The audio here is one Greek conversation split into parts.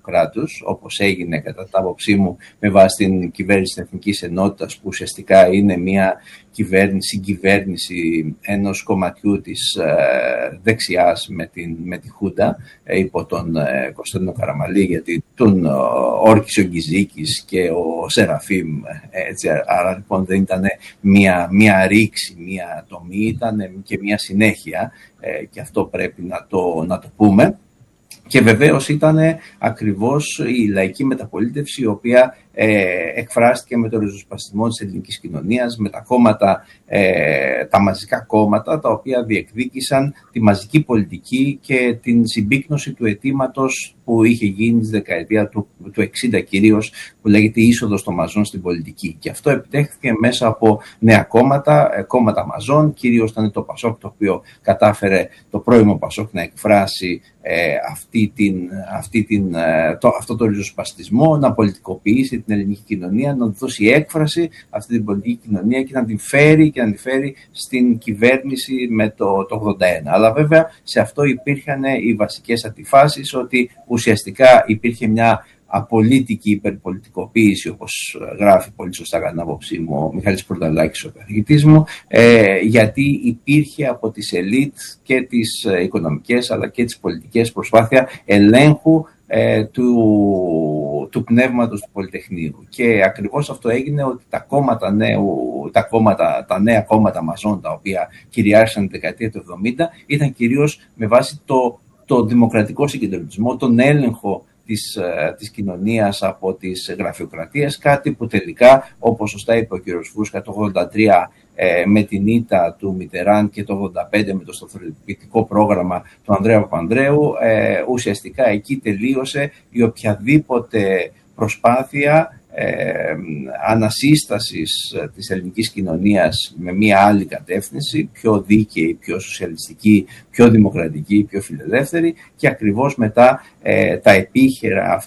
κράτους, όπως έγινε κατά την άποψή μου με βάση την κυβέρνηση της Εθνικής Ενότητας, που ουσιαστικά είναι μια κυβέρνηση ενός κομματιού της δεξιάς με τη Χούντα υπό τον Κωνσταντίνο Καραμανλή, γιατί τον όρκησε ο Γκυζίκης και ο Σεραφείμ, έτσι, άρα λοιπόν δεν ήταν μια ρήξη, μια τομή, ήταν και μια συνέχεια, και αυτό πρέπει να το πούμε. Και βεβαίως ήταν ακριβώς η λαϊκή μεταπολίτευση, η οποία εκφράστηκε με το ριζοσπαστισμό της ελληνικής κοινωνίας, με τα κόμματα, τα μαζικά κόμματα, τα οποία διεκδίκησαν τη μαζική πολιτική και την συμπίκνωση του αιτήματος που είχε γίνει στη δεκαετία του 60 κυρίως, που λέγεται είσοδος των μαζών στην πολιτική. Και αυτό επιτέχθηκε μέσα από νέα κόμματα μαζών, κυρίως ήταν το Πασόκ, το οποίο κατάφερε, το πρώιμο Πασόκ, να εκφράσει αυτό το ριζοσπαστισμό, να πολιτικοποιήσει την ελληνική κοινωνία, να δώσει έκφραση αυτή την πολιτική κοινωνία και να την φέρει στην κυβέρνηση με το 81. Αλλά βέβαια σε αυτό υπήρχαν οι βασικές αντιφάσεις, ότι ουσιαστικά υπήρχε μια απολύτικη υπερπολιτικοποίηση, όπως γράφει πολύ σωστά κατά την άποψή μου ο Μιχάλης Πουρταλάκης, ο καθηγητής μου, γιατί υπήρχε από τις ελίτ και τις οικονομικές αλλά και τις πολιτικές προσπάθεια ελέγχου του πνεύματος του Πολυτεχνείου. Και ακριβώς αυτό έγινε, ότι τα νέα κόμματα μαζών, τα οποία κυριάρχησαν τη δεκαετία του 70, ήταν κυρίως με βάση το δημοκρατικό συγκεντρωτισμό, τον έλεγχο της κοινωνίας από τις γραφειοκρατίες, κάτι που τελικά, όπως σωστά είπε ο κ. Φούσκα, το 83 με την ήττα του Μιτεράν και το 85 με το σταθεροποιητικό πρόγραμμα του Ανδρέα Παπανδρέου, ουσιαστικά εκεί τελείωσε η οποιαδήποτε προσπάθεια ανασύστασης της ελληνικής κοινωνίας με μία άλλη κατεύθυνση, πιο δίκαιη, πιο σοσιαλιστική, πιο δημοκρατική, πιο φιλελεύθερη, και ακριβώς μετά τα επίχειρα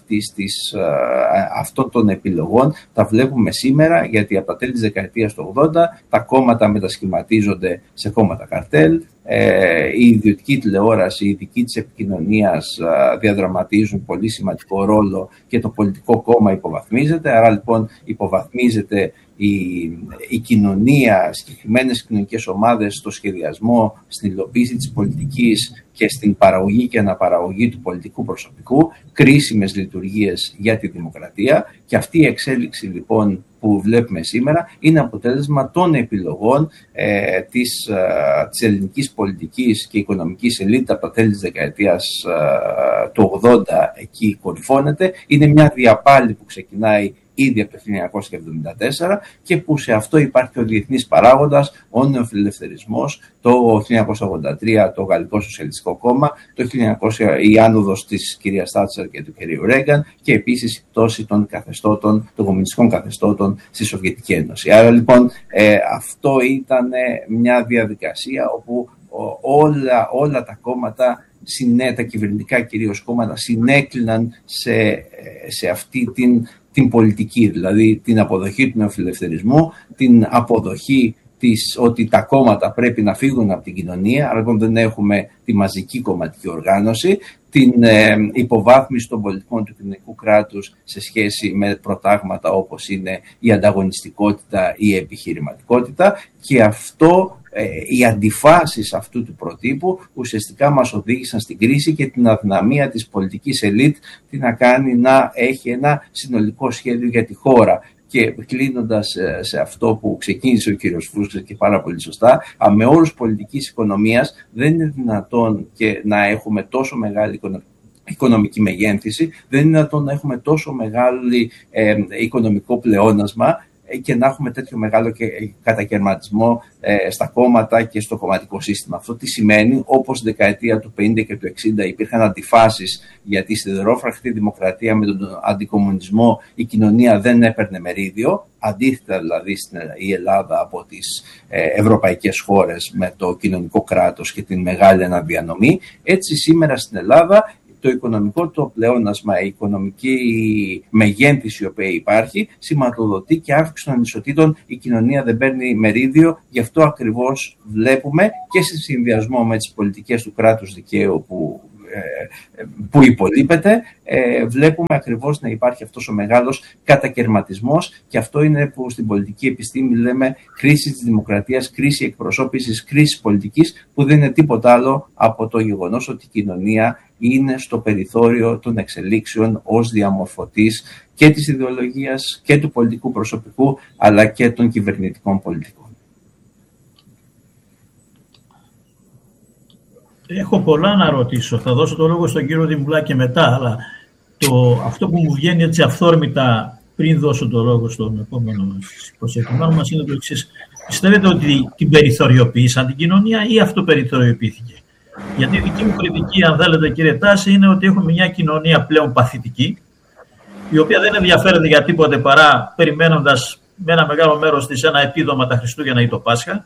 αυτών των επιλογών τα βλέπουμε σήμερα, γιατί από τα τέλη της δεκαετίας του 80 τα κόμματα μετασχηματίζονται σε κόμματα καρτέλ, η ιδιωτική τηλεόραση, οι ειδικοί της επικοινωνίας διαδραματίζουν πολύ σημαντικό ρόλο και το πολιτικό κόμμα υποβαθμίζεται. Άρα λοιπόν υποβαθμίζεται η κοινωνία, συγκεκριμένες κοινωνικές ομάδες στο σχεδιασμό, στην υλοποίηση της πολιτικής και στην παραγωγή και αναπαραγωγή του πολιτικού προσωπικού, κρίσιμες λειτουργίες για τη δημοκρατία. Και αυτή η εξέλιξη λοιπόν που βλέπουμε σήμερα είναι αποτέλεσμα των επιλογών της ελληνικής πολιτικής και οικονομικής ελίτ από τα τέλη της δεκαετίας του 80, εκεί κορυφώνεται. Είναι μια διαπάλη που ξεκινάει ήδη από το 1974 και που σε αυτό υπάρχει ο διεθνής παράγοντας, ο νεοφιλελευθερισμός, το 1983 το Γαλλικό Σοσιαλιστικό Κόμμα, το 1900 η άνοδος της κυρίας Θάτσερ και του κυρίου Ρέγκαν, και επίσης η πτώση των κομμουνιστικών καθεστώτων στη Σοβιετική Ένωση. Άρα λοιπόν αυτό ήταν μια διαδικασία όπου όλα τα κόμματα, τα κυβερνητικά κυρίως κόμματα, συνέκλυναν σε αυτή την πολιτική, δηλαδή την αποδοχή του νεοφιλελευθερισμού, την αποδοχή ότι τα κόμματα πρέπει να φύγουν από την κοινωνία, αλλά δεν έχουμε τη μαζική κομματική οργάνωση, την υποβάθμιση των πολιτικών του κοινωνικού κράτους σε σχέση με προτάγματα όπως είναι η ανταγωνιστικότητα ή η επιχειρηματικότητα, και αυτό, οι αντιφάσεις αυτού του προτύπου ουσιαστικά μας οδήγησαν στην κρίση και την αδυναμία της πολιτικής ελίτ να κάνει να έχει ένα συνολικό σχέδιο για τη χώρα. Και κλείνοντας σε αυτό που ξεκίνησε ο κύριος Φούσκας και πάρα πολύ σωστά, με όρους πολιτικής οικονομίας δεν είναι δυνατόν και να έχουμε τόσο μεγάλη οικονομική μεγένθηση, δεν είναι δυνατόν να έχουμε τόσο μεγάλη οικονομικό πλεόνασμα και να έχουμε τέτοιο μεγάλο κατακαιρματισμό στα κόμματα και στο κομματικό σύστημα. Αυτό τι σημαίνει? Όπως στη δεκαετία του 50 και του 60 υπήρχαν αντιφάσεις, γιατί στη σιδερόφραχτη δημοκρατία με τον αντικομμουνισμό η κοινωνία δεν έπαιρνε μερίδιο, αντίθετα δηλαδή η Ελλάδα από τις ευρωπαϊκές χώρες με το κοινωνικό κράτος και την μεγάλη αναδιανομή. Έτσι σήμερα στην Ελλάδα το οικονομικό το πλεόνασμα, η οικονομική μεγένθηση η οποία υπάρχει, σηματοδοτεί και αύξηση των ανισοτήτων. Η κοινωνία δεν παίρνει μερίδιο, γι' αυτό ακριβώς βλέπουμε και σε συνδυασμό με τις πολιτικές του κράτους δικαίου που που υπολείπεται, βλέπουμε ακριβώς να υπάρχει αυτός ο μεγάλος κατακερματισμός, και αυτό είναι που στην πολιτική επιστήμη λέμε κρίση της δημοκρατίας, κρίση εκπροσώπησης, κρίση πολιτικής, που δεν είναι τίποτα άλλο από το γεγονός ότι η κοινωνία είναι στο περιθώριο των εξελίξεων ως διαμορφωτής και της ιδεολογίας και του πολιτικού προσωπικού, αλλά και των κυβερνητικών πολιτικών. Έχω πολλά να ρωτήσω. Θα δώσω το λόγο στον κύριο Δημουλά και μετά, αλλά αυτό που μου βγαίνει έτσι αυθόρμητα πριν δώσω το λόγο στον επόμενο προσεκτημένο μας είναι το εξής. Πιστεύετε ότι την περιθωριοποίησαν την κοινωνία ή αυτοπεριθωριοποιήθηκε? Γιατί η δική μου κριτική, αν θέλετε κύριε Τάση, είναι ότι έχουμε μια κοινωνία πλέον παθητική, η οποία δεν ενδιαφέρεται για τίποτε παρά περιμένοντας με ένα μεγάλο μέρος της ένα επίδομα τα Χριστούγεννα ή το Πάσχα.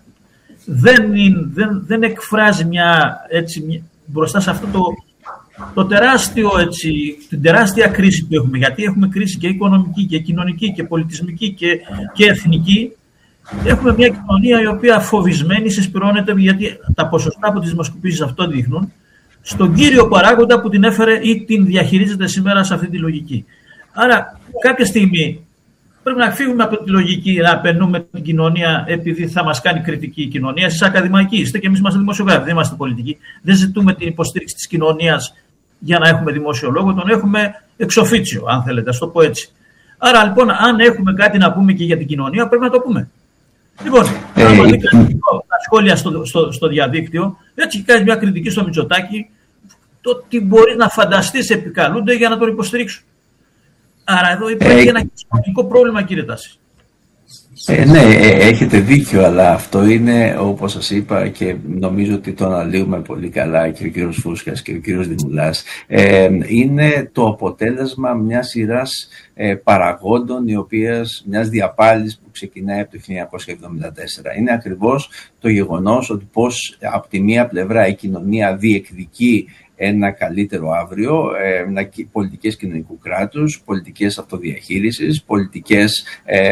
Δεν εκφράζει μπροστά σε αυτό το τεράστιο, την τεράστια κρίση που έχουμε, γιατί έχουμε κρίση και οικονομική και κοινωνική και πολιτισμική και εθνική. Έχουμε μια κοινωνία η οποία φοβισμένη συσπυρώνεται, γιατί τα ποσοστά από τις δημοσκοπήσεις αυτό δείχνουν, στον κύριο παράγοντα που την έφερε ή την διαχειρίζεται σήμερα σε αυτή τη λογική. Άρα κάποια στιγμή πρέπει να φύγουμε από τη λογική να απαινούμε την κοινωνία επειδή θα μας κάνει κριτική η κοινωνία. Εσείς ακαδημαϊκοί είστε και εμείς είμαστε δημοσιογράφοι, δεν είμαστε πολιτικοί. Δεν ζητούμε την υποστήριξη της κοινωνίας για να έχουμε δημόσιο λόγο, τον έχουμε εξ οφίτσιο, αν θέλετε, ας το πω έτσι. Άρα λοιπόν, αν έχουμε κάτι να πούμε και για την κοινωνία, πρέπει να το πούμε. Λοιπόν, άμα δείτε τα σχόλια στο διαδίκτυο, έτσι και κάνει μια κριτική στο Μητσοτάκη, το τι μπορεί να φανταστείς επικαλούνται για να τον υποστηρίξουν. Άρα εδώ υπάρχει ένα σημαντικό πρόβλημα, κύριε Τάση. Ναι, έχετε δίκιο, αλλά αυτό είναι, όπως σας είπα, και νομίζω ότι το αναλύουμε πολύ καλά και ο κύριος Φούσκας και ο κύριος Δημουλάς, είναι το αποτέλεσμα μιας σειράς παραγόντων, μιας διαπάλης που ξεκινάει από το 1974. Είναι ακριβώς το γεγονός ότι πώς από τη μία πλευρά η κοινωνία διεκδικεί ένα καλύτερο αύριο, πολιτικές κοινωνικού κράτους, πολιτικές αυτοδιαχείρισης, πολιτικές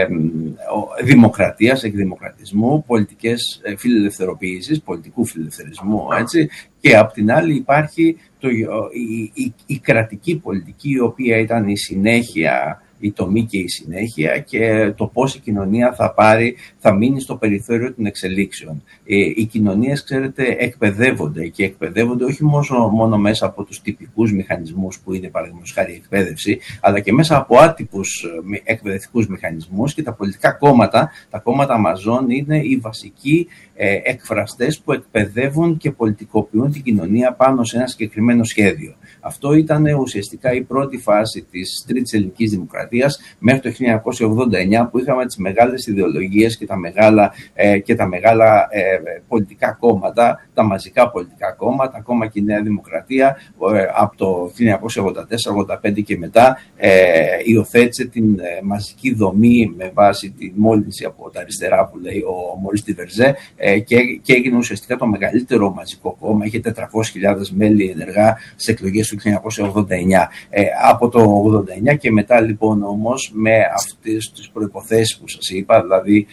δημοκρατίας, εκδημοκρατισμού, πολιτικές φιλελευθεροποίησης, πολιτικού φιλελευθερισμού, έτσι. Και απ' την άλλη υπάρχει η κρατική πολιτική, η οποία ήταν η συνέχεια, η τομή και η συνέχεια, και το πώς η κοινωνία θα μείνει στο περιθώριο των εξελίξεων. Οι κοινωνίες, ξέρετε, εκπαιδεύονται, και εκπαιδεύονται όχι μόνο μέσα από τους τυπικούς μηχανισμούς που είναι παραδείγματος χάρη η εκπαίδευση, αλλά και μέσα από άτυπους εκπαιδευτικούς μηχανισμούς, και τα πολιτικά κόμματα, τα κόμματα μαζών, είναι οι βασικοί εκφραστές που εκπαιδεύουν και πολιτικοποιούν την κοινωνία πάνω σε ένα συγκεκριμένο σχέδιο. Αυτό ήταν ουσιαστικά η πρώτη φάση της Τρίτης Ελληνικής Δημοκρατίας μέχρι το 1989, που είχαμε τις μεγάλες ιδεολογίες και τα μεγάλα πολιτικά κόμματα, τα μαζικά πολιτικά κόμματα, ακόμα και η Νέα Δημοκρατία από το 1984-85 και μετά υιοθέτησε την μαζική δομή με βάση τη μόλυνση από τα αριστερά που λέει ο Μωρίς Τιβερζέ, και έγινε ουσιαστικά το μεγαλύτερο μαζικό κόμμα. Είχε 400.000 μέλη ενεργά στις εκλογές του 1989. Από το 1989 και μετά λοιπόν όμως, με αυτές τις προϋποθέσεις που σας είπα, δηλαδή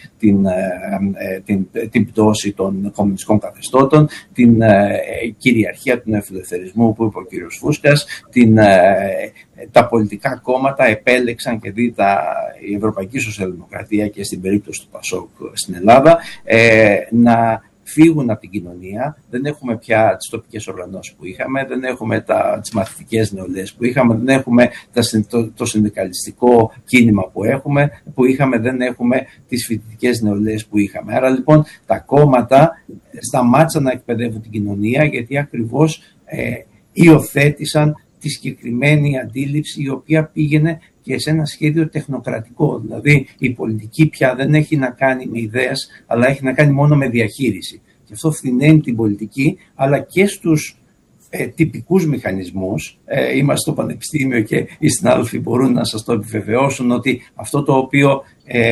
την πτώση των κομμουνιστικών καθεστώτων, την κυριαρχία του νεοφιλελευθερισμού που είπε ο κύριος Φούσκας, τα πολιτικά κόμματα επέλεξαν, και δει η Ευρωπαϊκή Σοσιαλδημοκρατία και στην περίπτωση του Πασόκ στην Ελλάδα, να φύγουν από την κοινωνία. Δεν έχουμε πια τις τοπικές οργανώσεις που είχαμε, δεν έχουμε τις μαθητικές νεολαίες που είχαμε, δεν έχουμε το συνδικαλιστικό κίνημα που είχαμε, δεν έχουμε τις φοιτητικές νεολαίες που είχαμε. Άρα λοιπόν τα κόμματα σταμάτησαν να εκπαιδεύουν την κοινωνία, γιατί ακριβώς υιοθέτησαν τη συγκεκριμένη αντίληψη, η οποία πήγαινε και σε ένα σχέδιο τεχνοκρατικό. Δηλαδή η πολιτική πια δεν έχει να κάνει με ιδέες, αλλά έχει να κάνει μόνο με διαχείριση. Και αυτό φθηναίνει την πολιτική, αλλά και στους τυπικούς μηχανισμούς. Είμαστε στο Πανεπιστήμιο και οι συνάδελφοι μπορούν να σας το επιβεβαιώσουν, ότι αυτό το οποίο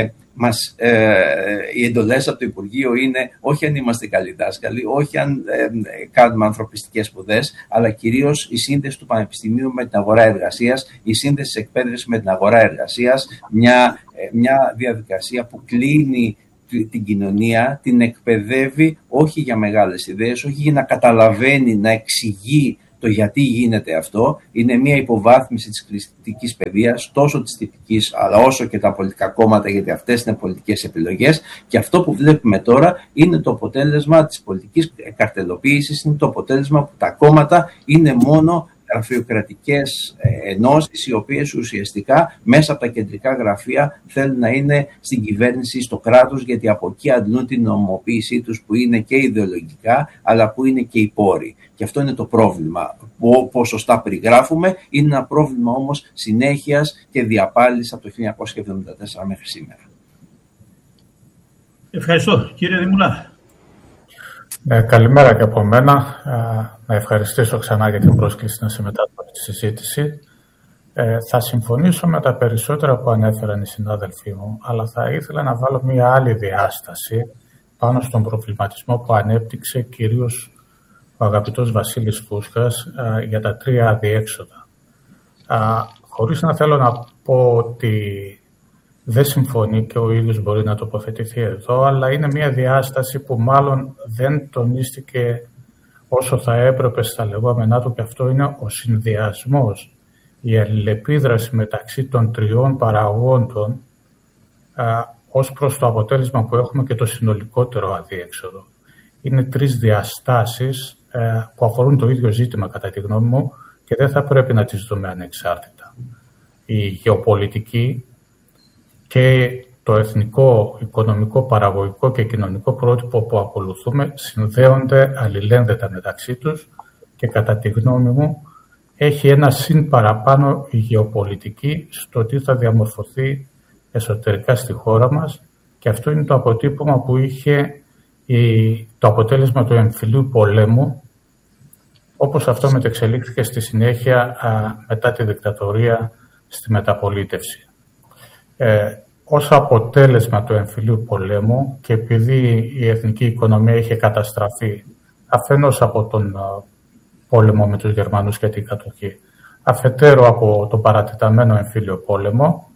οι εντολές από το Υπουργείο είναι όχι αν είμαστε καλοί δάσκαλοι, όχι αν κάνουμε ανθρωπιστικές σπουδές, αλλά κυρίως η σύνδεση του Πανεπιστημίου με την αγορά εργασίας, η σύνδεση της εκπαίδευσης με την αγορά εργασίας, μια διαδικασία που κλείνει την κοινωνία, την εκπαιδεύει όχι για μεγάλες ιδέες, όχι για να καταλαβαίνει, να εξηγεί Το γιατί γίνεται αυτό είναι μια υποβάθμιση της κριτικής παιδείας, τόσο της τυπικής αλλά όσο και τα πολιτικά κόμματα, γιατί αυτές είναι πολιτικές επιλογές, και αυτό που βλέπουμε τώρα είναι το αποτέλεσμα της πολιτικής καρτελοποίησης, είναι το αποτέλεσμα που τα κόμματα είναι μόνο γραφειοκρατικές ενώσεις, οι οποίες ουσιαστικά μέσα από τα κεντρικά γραφεία θέλουν να είναι στην κυβέρνηση, στο κράτος, γιατί από εκεί αντλούν την νομιμοποίησή τους, που είναι και ιδεολογικά αλλά που είναι και οι πόροι. Και αυτό είναι το πρόβλημα. Όπως σωστά περιγράφουμε, είναι ένα πρόβλημα όμως συνέχειας και διαπάλης από το 1974 μέχρι σήμερα. Ευχαριστώ. Κύριε Δημουλά. Καλημέρα και από μένα. Να ευχαριστήσω ξανά για την πρόσκληση να συμμετάσχω στη συζήτηση. Θα συμφωνήσω με τα περισσότερα που ανέφεραν οι συνάδελφοί μου, αλλά θα ήθελα να βάλω μια άλλη διάσταση πάνω στον προβληματισμό που ανέπτυξε κυρίως ο αγαπητός Βασίλης Φούσκας για τα 3 αδιέξοδα. Χωρίς να θέλω να πω ότι δεν συμφωνεί και ο ίδιος μπορεί να τοποθετηθεί εδώ, αλλά είναι μια διάσταση που μάλλον δεν τονίστηκε όσο θα έπρεπε στα λεγόμενά του, και αυτό είναι ο συνδυασμός, η αλληλεπίδραση μεταξύ των 3 παραγόντων ως προς το αποτέλεσμα που έχουμε και το συνολικότερο αδίέξοδο. Είναι 3 διαστάσεις που αφορούν το ίδιο ζήτημα κατά τη γνώμη μου και δεν θα πρέπει να τις δούμε ανεξάρτητα. Η γεωπολιτική και το εθνικό, οικονομικό, παραγωγικό και κοινωνικό πρότυπο που ακολουθούμε συνδέονται αλληλένδετα μεταξύ τους και κατά τη γνώμη μου έχει ένα συν παραπάνω η γεωπολιτική στο τι θα διαμορφωθεί εσωτερικά στη χώρα μας, και αυτό είναι το αποτύπωμα που είχε το αποτέλεσμα του εμφυλίου πολέμου, όπως αυτό μετεξελίχθηκε στη συνέχεια μετά τη δικτατορία στη μεταπολίτευση. Ως αποτέλεσμα του εμφυλίου πολέμου, και επειδή η εθνική οικονομία είχε καταστραφεί αφενός από τον πόλεμο με τους Γερμανούς και την κατοχή, αφετέρου από τον παρατεταμένο εμφύλιο πόλεμο,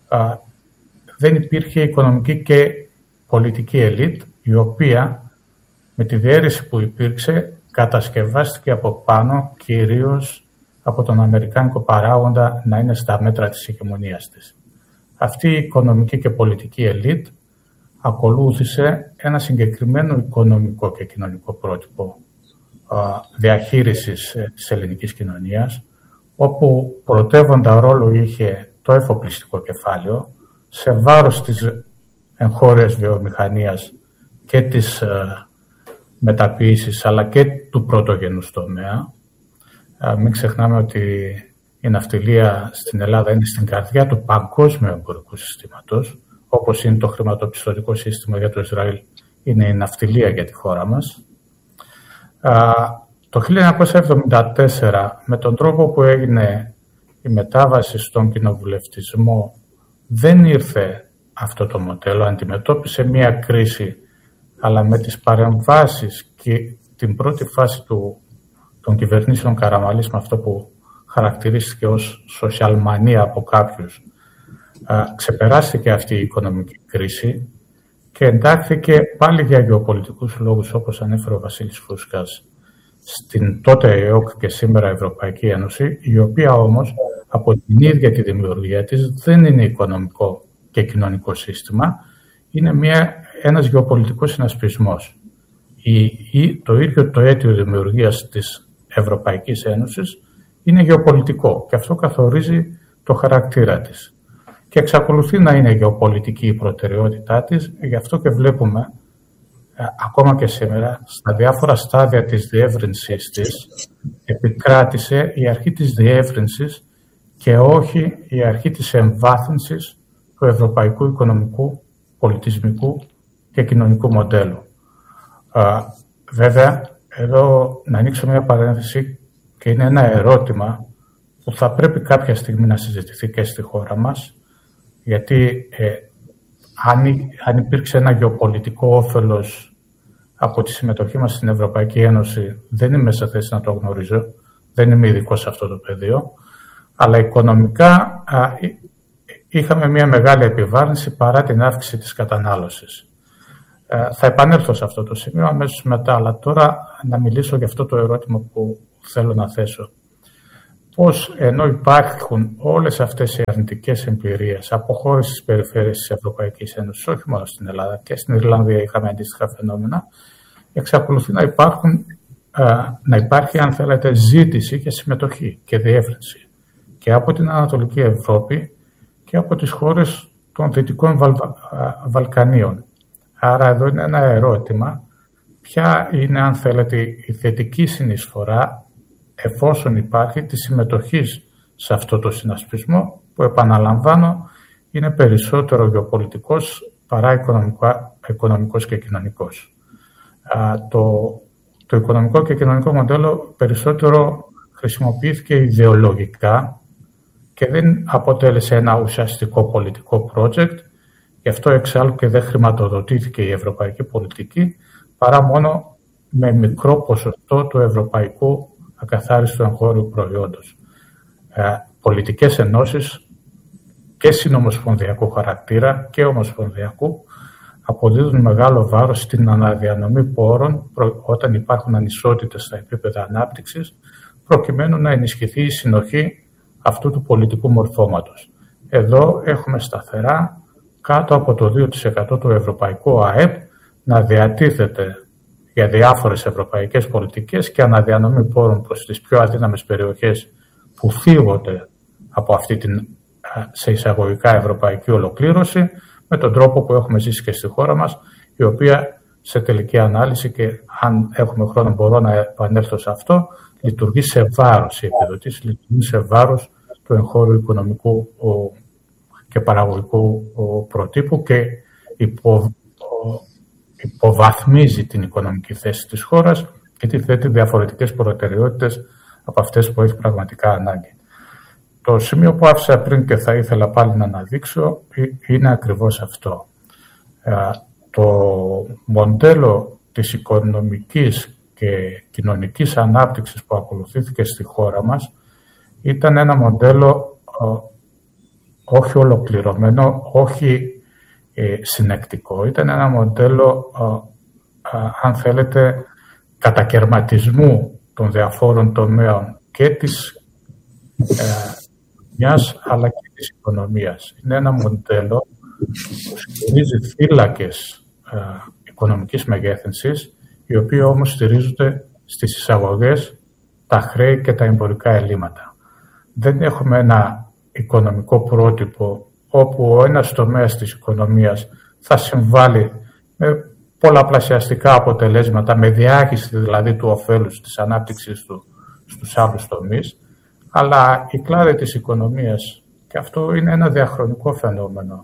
δεν υπήρχε οικονομική και πολιτική ελίτ, η οποία με τη διαίρεση που υπήρξε κατασκευάστηκε από πάνω κυρίως από τον αμερικάνικο παράγοντα να είναι στα μέτρα της ηγεμονίας της. Αυτή η οικονομική και πολιτική ελίτ ακολούθησε ένα συγκεκριμένο οικονομικό και κοινωνικό πρότυπο διαχείρισης της ελληνικής κοινωνίας, όπου πρωτεύοντα ρόλο είχε το εφοπλιστικό κεφάλαιο σε βάρος της εγχώριας βιομηχανίας και της μεταποίησης, αλλά και του πρωτογενούς τομέα. Μην ξεχνάμε ότι η ναυτιλία στην Ελλάδα είναι στην καρδιά του παγκόσμιου εμπορικού συστήματος, όπως είναι το χρηματοπιστωτικό σύστημα για το Ισραήλ, είναι η ναυτιλία για τη χώρα μας. Το 1974, με τον τρόπο που έγινε η μετάβαση στον κοινοβουλευτισμό, δεν ήρθε αυτό το μοντέλο, αντιμετώπισε μία κρίση, αλλά με τις παρεμβάσεις και την πρώτη φάση των κυβερνήσεων Καραμανλής, με αυτό που χαρακτηρίστηκε ως σοσιαλμανία από κάποιους, ξεπεράστηκε αυτή η οικονομική κρίση και εντάχθηκε πάλι για γεωπολιτικούς λόγους, όπως ανέφερε ο Βασίλης Φούσκας, στην τότε ΕΟΚ και σήμερα Ευρωπαϊκή Ένωση, η οποία όμως από την ίδια τη δημιουργία της δεν είναι οικονομικό και κοινωνικό σύστημα, είναι ένας γεωπολιτικός συνασπισμός. Το ίδιο το αίτιο δημιουργίας της Ευρωπαϊκής Ένωσης είναι γεωπολιτικό και αυτό καθορίζει το χαρακτήρα της. Και εξακολουθεί να είναι γεωπολιτική η προτεραιότητά της, γι' αυτό και βλέπουμε ακόμα και σήμερα στα διάφορα στάδια της διεύρυνσης της επικράτησε η αρχή της διεύρυνσης και όχι η αρχή της εμβάθυνσης του ευρωπαϊκού οικονομικού, πολιτισμικού και κοινωνικού μοντέλου. Βέβαια, εδώ να ανοίξω μια παρένθεση, και είναι ένα ερώτημα που θα πρέπει κάποια στιγμή να συζητηθεί και στη χώρα μας, γιατί αν υπήρξε ένα γεωπολιτικό όφελος από τη συμμετοχή μας στην Ευρωπαϊκή Ένωση, δεν είμαι σε θέση να το γνωρίζω, δεν είμαι ειδικός σε αυτό το πεδίο, αλλά οικονομικά είχαμε μια μεγάλη επιβάρυνση παρά την αύξηση της κατανάλωσης. Θα επανέλθω σε αυτό το σημείο αμέσως μετά, αλλά τώρα να μιλήσω για αυτό το ερώτημα που θέλω να θέσω. Πώς ενώ υπάρχουν όλες αυτές οι αρνητικές εμπειρίες από χώρες της περιφέρειας της Ευρωπαϊκής Ένωσης, όχι μόνο στην Ελλάδα, και στην Ιρλανδία είχαμε αντίστοιχα φαινόμενα, εξακολουθεί να υπάρχει, αν θέλετε, ζήτηση και συμμετοχή και διεύρυνση και από την Ανατολική Ευρώπη και από τις χώρες των Δυτικών Βαλκανίων. Άρα εδώ είναι ένα ερώτημα, ποια είναι, αν θέλετε, η θετική συνεισφορά, εφόσον υπάρχει, τη συμμετοχή σε αυτό το συνασπισμό, που, επαναλαμβάνω, είναι περισσότερο γεωπολιτικός παρά οικονομικός και κοινωνικός. Το οικονομικό και κοινωνικό μοντέλο περισσότερο χρησιμοποιήθηκε ιδεολογικά και δεν αποτέλεσε ένα ουσιαστικό πολιτικό project, γι' αυτό εξάλλου και δεν χρηματοδοτήθηκε η ευρωπαϊκή πολιτική, παρά μόνο με μικρό ποσοστό του ευρωπαϊκού ακαθάριστου εγχώριου προϊόντος. Πολιτικές ενώσεις και συνομοσπονδιακού χαρακτήρα και ομοσπονδιακού αποδίδουν μεγάλο βάρος στην αναδιανομή πόρων όταν υπάρχουν ανισότητες στα επίπεδα ανάπτυξης, προκειμένου να ενισχυθεί η συνοχή αυτού του πολιτικού μορφώματος. Εδώ έχουμε σταθερά κάτω από το 2% του ευρωπαϊκού ΑΕΠ να διατίθεται για διάφορες ευρωπαϊκές πολιτικές και αναδιανομή πόρων προς τις πιο αδύναμες περιοχές που θίγονται από αυτή την, σε εισαγωγικά, ευρωπαϊκή ολοκλήρωση, με τον τρόπο που έχουμε ζήσει και στη χώρα μας, η οποία σε τελική ανάλυση, και αν έχουμε χρόνο μπορώ να επανέλθω σε αυτό, λειτουργεί σε βάρος, οι επιδοτήσεις λειτουργούν σε βάρος του εγχώριου οικονομικού και παραγωγικού προτύπου και υποβαθμίζει την οικονομική θέση της χώρας και τη θέτει διαφορετικές προτεραιότητες από αυτές που έχει πραγματικά ανάγκη. Το σημείο που άφησα πριν και θα ήθελα πάλι να αναδείξω είναι ακριβώς αυτό. Το μοντέλο της οικονομικής και κοινωνικής ανάπτυξης που ακολουθήθηκε στη χώρα μας ήταν ένα μοντέλο όχι ολοκληρωμένο, όχι συνεκτικό. Ήταν ένα μοντέλο, αν θέλετε, κατακερματισμού των διαφόρων τομέων και της μιας αλλά και της οικονομίας. Είναι ένα μοντέλο που στηρίζει θύλακες οικονομικής μεγέθυνσης, οι οποίοι όμως στηρίζονται στις εισαγωγές, τα χρέη και τα εμπορικά ελλείμματα. Δεν έχουμε ένα οικονομικό πρότυπο όπου ο ένας τομέας της οικονομίας θα συμβάλλει με πολλαπλασιαστικά αποτελέσματα, με διάχυση δηλαδή του ωφέλους της ανάπτυξης του στους άλλους τομείς, αλλά οι κλάδοι της οικονομίας, και αυτό είναι ένα διαχρονικό φαινόμενο,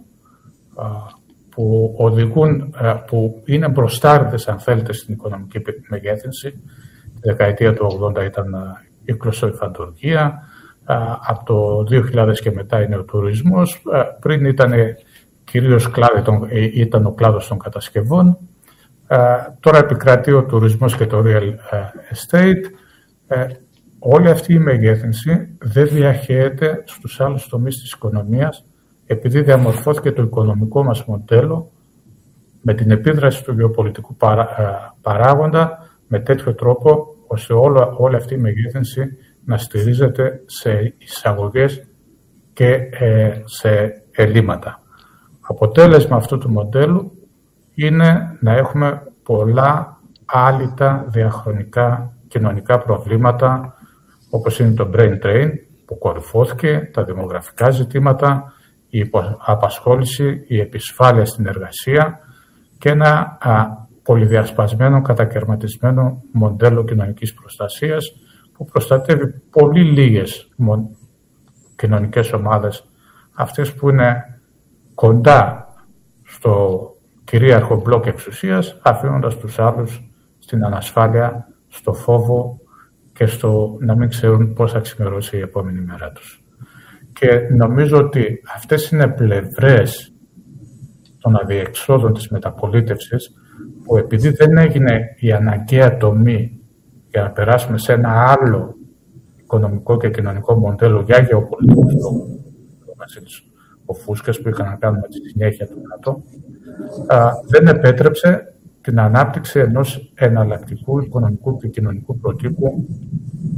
που οδηγούν, που είναι μπροστάριδες, αν θέλετε, στην οικονομική μεγέθυνση. Τη δεκαετία του 80 ήταν η κλωσοϊφαντουργία, από το 2000 και μετά είναι ο τουρισμός, πριν ήταν κυρίως ήταν ο κλάδος των κατασκευών, τώρα επικρατεί ο τουρισμός και το real estate. Όλη αυτή η μεγέθυνση δεν διαχέεται στους άλλους τομείς της οικονομίας, επειδή διαμορφώθηκε το οικονομικό μας μοντέλο με την επίδραση του γεωπολιτικού παράγοντα με τέτοιο τρόπο ώστε όλη αυτή η μεγέθυνση να στηρίζεται σε εισαγωγές και σε ελλείμματα. Αποτέλεσμα αυτού του μοντέλου είναι να έχουμε πολλά άλυτα διαχρονικά κοινωνικά προβλήματα, όπως είναι το brain drain που κορυφώθηκε, τα δημογραφικά ζητήματα, η απασχόληση, η επισφάλεια στην εργασία και ένα πολυδιασπασμένο, κατακαιρματισμένο μοντέλο κοινωνικής προστασίας που προστατεύει πολύ λίγες κοινωνικές ομάδες, αυτές που είναι κοντά στο κυρίαρχο μπλοκ εξουσίας, αφήνοντας τους άλλους στην ανασφάλεια, στο φόβο και στο να μην ξέρουν πώς θα ξημερώσει η επόμενη μέρα τους. Και νομίζω ότι αυτές είναι πλευρές των αδιεξόδων της μεταπολίτευσης, που επειδή δεν έγινε η αναγκαία τομή για να περάσουμε σε ένα άλλο οικονομικό και κοινωνικό μοντέλο για γεωπολιτικούς λόγους, μαζί τους οφούσκες που είχαν να κάνουν με τη συνέχεια του ΝΑΤΟ, δεν επέτρεψε την ανάπτυξη ενός εναλλακτικού οικονομικού και κοινωνικού προτύπου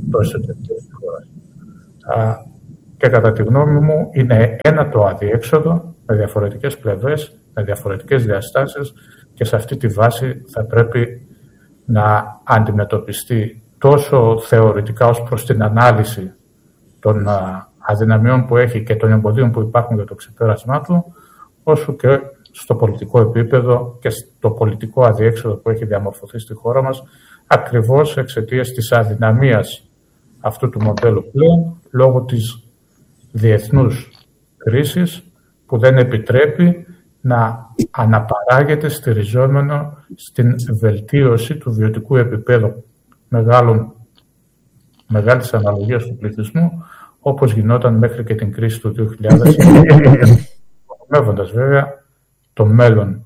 το εσωτερικό της χώρας. Και κατά τη γνώμη μου είναι ένα το αδιέξοδο με διαφορετικές πλευρές, με διαφορετικές διαστάσεις και σε αυτή τη βάση θα πρέπει να αντιμετωπιστεί τόσο θεωρητικά ως προς την ανάλυση των αδυναμιών που έχει και των εμποδίων που υπάρχουν για το ξεπέρασμά του, όσο και στο πολιτικό επίπεδο και στο πολιτικό αδιέξοδο που έχει διαμορφωθεί στη χώρα μας, ακριβώς εξαιτίας της αδυναμίας αυτού του μοντέλου πλέον, λόγω της διεθνούς κρίσης που δεν επιτρέπει να αναπαράγεται στηριζόμενο στην βελτίωση του βιωτικού επίπεδου μεγάλης αναλογίας του πληθυσμού, όπως γινόταν μέχρι και την κρίση του 2000, υπονομεύοντας βέβαια το μέλλον,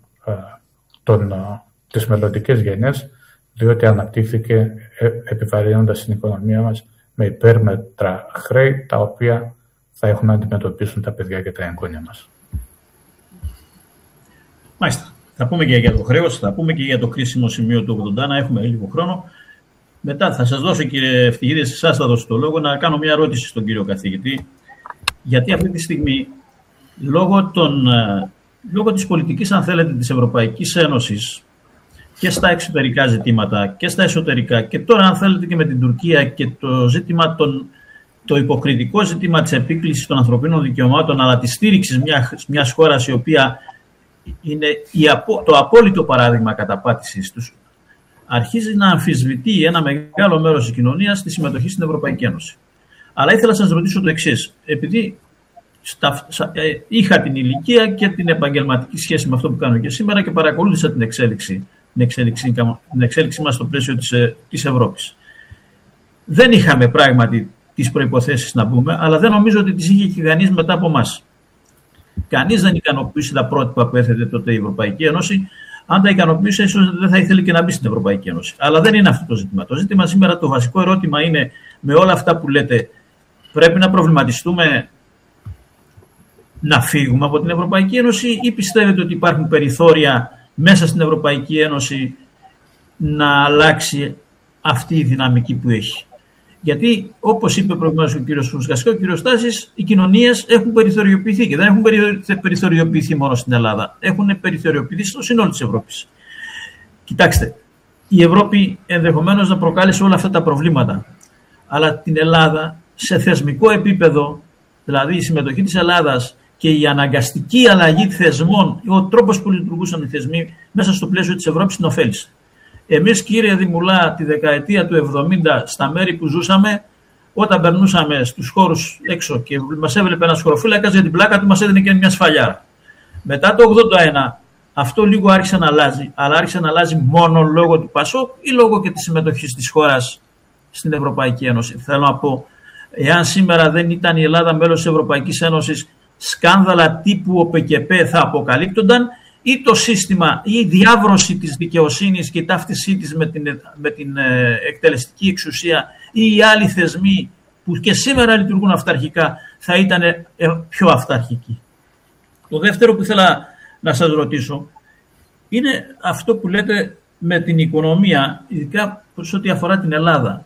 τις μελλοντικές γενιές, διότι αναπτύχθηκε επιβαρύνοντας την οικονομία μας με υπέρμετρα χρέη, τα οποία θα έχουν να αντιμετωπίσουν τα παιδιά και τα εγγόνια μας. Μάλιστα. Θα πούμε και για το χρέος, θα πούμε και για το κρίσιμο σημείο του 80, να έχουμε λίγο χρόνο. Μετά θα σας δώσω, κύριε Ευτυχίδη, σε εσάς θα δώσω το λόγο, να κάνω μια ερώτηση στον κύριο καθηγητή. Γιατί αυτή τη στιγμή, λόγω της πολιτικής, αν θέλετε, της Ευρωπαϊκής Ένωσης και στα εξωτερικά ζητήματα και στα εσωτερικά και τώρα, αν θέλετε, και με την Τουρκία και το ζήτημα το υποκριτικό ζήτημα της επίκλησης των ανθρωπίνων δικαιωμάτων, αλλά της στήριξης μιας χώρας η οποία είναι το απόλυτο παράδειγμα καταπάτησης τους, αρχίζει να αμφισβητεί ένα μεγάλο μέρος της κοινωνίας τη συμμετοχή στην Ευρωπαϊκή Ένωση. Αλλά ήθελα να σας ρωτήσω το εξής. Επειδή είχα την ηλικία και την επαγγελματική σχέση με αυτό που κάνω και σήμερα και παρακολούθησα την εξέλιξη μας στο πλαίσιο της Ευρώπης. Δεν είχαμε πράγματι τις προϋποθέσεις να μπούμε, αλλά δεν νομίζω ότι τις είχε και κανείς μετά από εμάς. Κανείς δεν ικανοποιήσει τα πρότυπα που έθετε τότε η Ευρωπαϊκή Ένωση. Αν τα ικανοποιήσει, ίσως δεν θα ήθελε και να μπει στην Ευρωπαϊκή Ένωση. Αλλά δεν είναι αυτό το ζήτημα. Το ζήτημα σήμερα, το βασικό ερώτημα είναι, με όλα αυτά που λέτε, πρέπει να προβληματιστούμε να φύγουμε από την Ευρωπαϊκή Ένωση ή πιστεύετε ότι υπάρχουν περιθώρια μέσα στην Ευρωπαϊκή Ένωση να αλλάξει αυτή η δυναμική που έχει? Γιατί, όπως είπε προηγουμένως ο κύριος Φρουσκας και ο κύριος Στάσης, οι κοινωνίες έχουν περιθωριοποιηθεί και δεν έχουν περιθωριοποιηθεί μόνο στην Ελλάδα. Έχουν περιθωριοποιηθεί στο σύνολο της Ευρώπης. Κοιτάξτε, η Ευρώπη ενδεχομένως να προκάλεσε όλα αυτά τα προβλήματα. Αλλά την Ελλάδα, σε θεσμικό επίπεδο, δηλαδή η συμμετοχή της Ελλάδας και η αναγκαστική αλλαγή θεσμών, ο τρόπος που λειτουργούσαν οι θεσμοί μέσα στο πλαίσιο της Ευρώπης, την ωφέλησε. Εμείς, κύριε Δημουλά, τη δεκαετία του 70, στα μέρη που ζούσαμε, όταν περνούσαμε στους χώρους έξω και μας έβλεπε ένας χωροφύλακας, για την πλάκα του μας έδινε και μια σφαλιάρα. Μετά το 81, αυτό λίγο άρχισε να αλλάζει, αλλά άρχισε να αλλάζει μόνο λόγω του ΠΑΣΟΚ ή λόγω και της συμμετοχής της χώρας στην Ευρωπαϊκή Ένωση? Θέλω να πω, εάν σήμερα δεν ήταν η Ελλάδα μέλος της Ευρωπαϊκής Ένωσης, σκάνδαλα τύπου ΟΠΕΚΕΠΕ θα αποκαλύπτονταν, ή το σύστημα ή η διάβρωση της δικαιοσύνης και η ταύτισή της με την εκτελεστική εξουσία ή οι άλλοι θεσμοί που και σήμερα λειτουργούν αυταρχικά θα ήταν πιο αυταρχικοί. Το δεύτερο που ήθελα να σας ρωτήσω είναι αυτό που λέτε με την οικονομία, ειδικά σε ό,τι αφορά την Ελλάδα.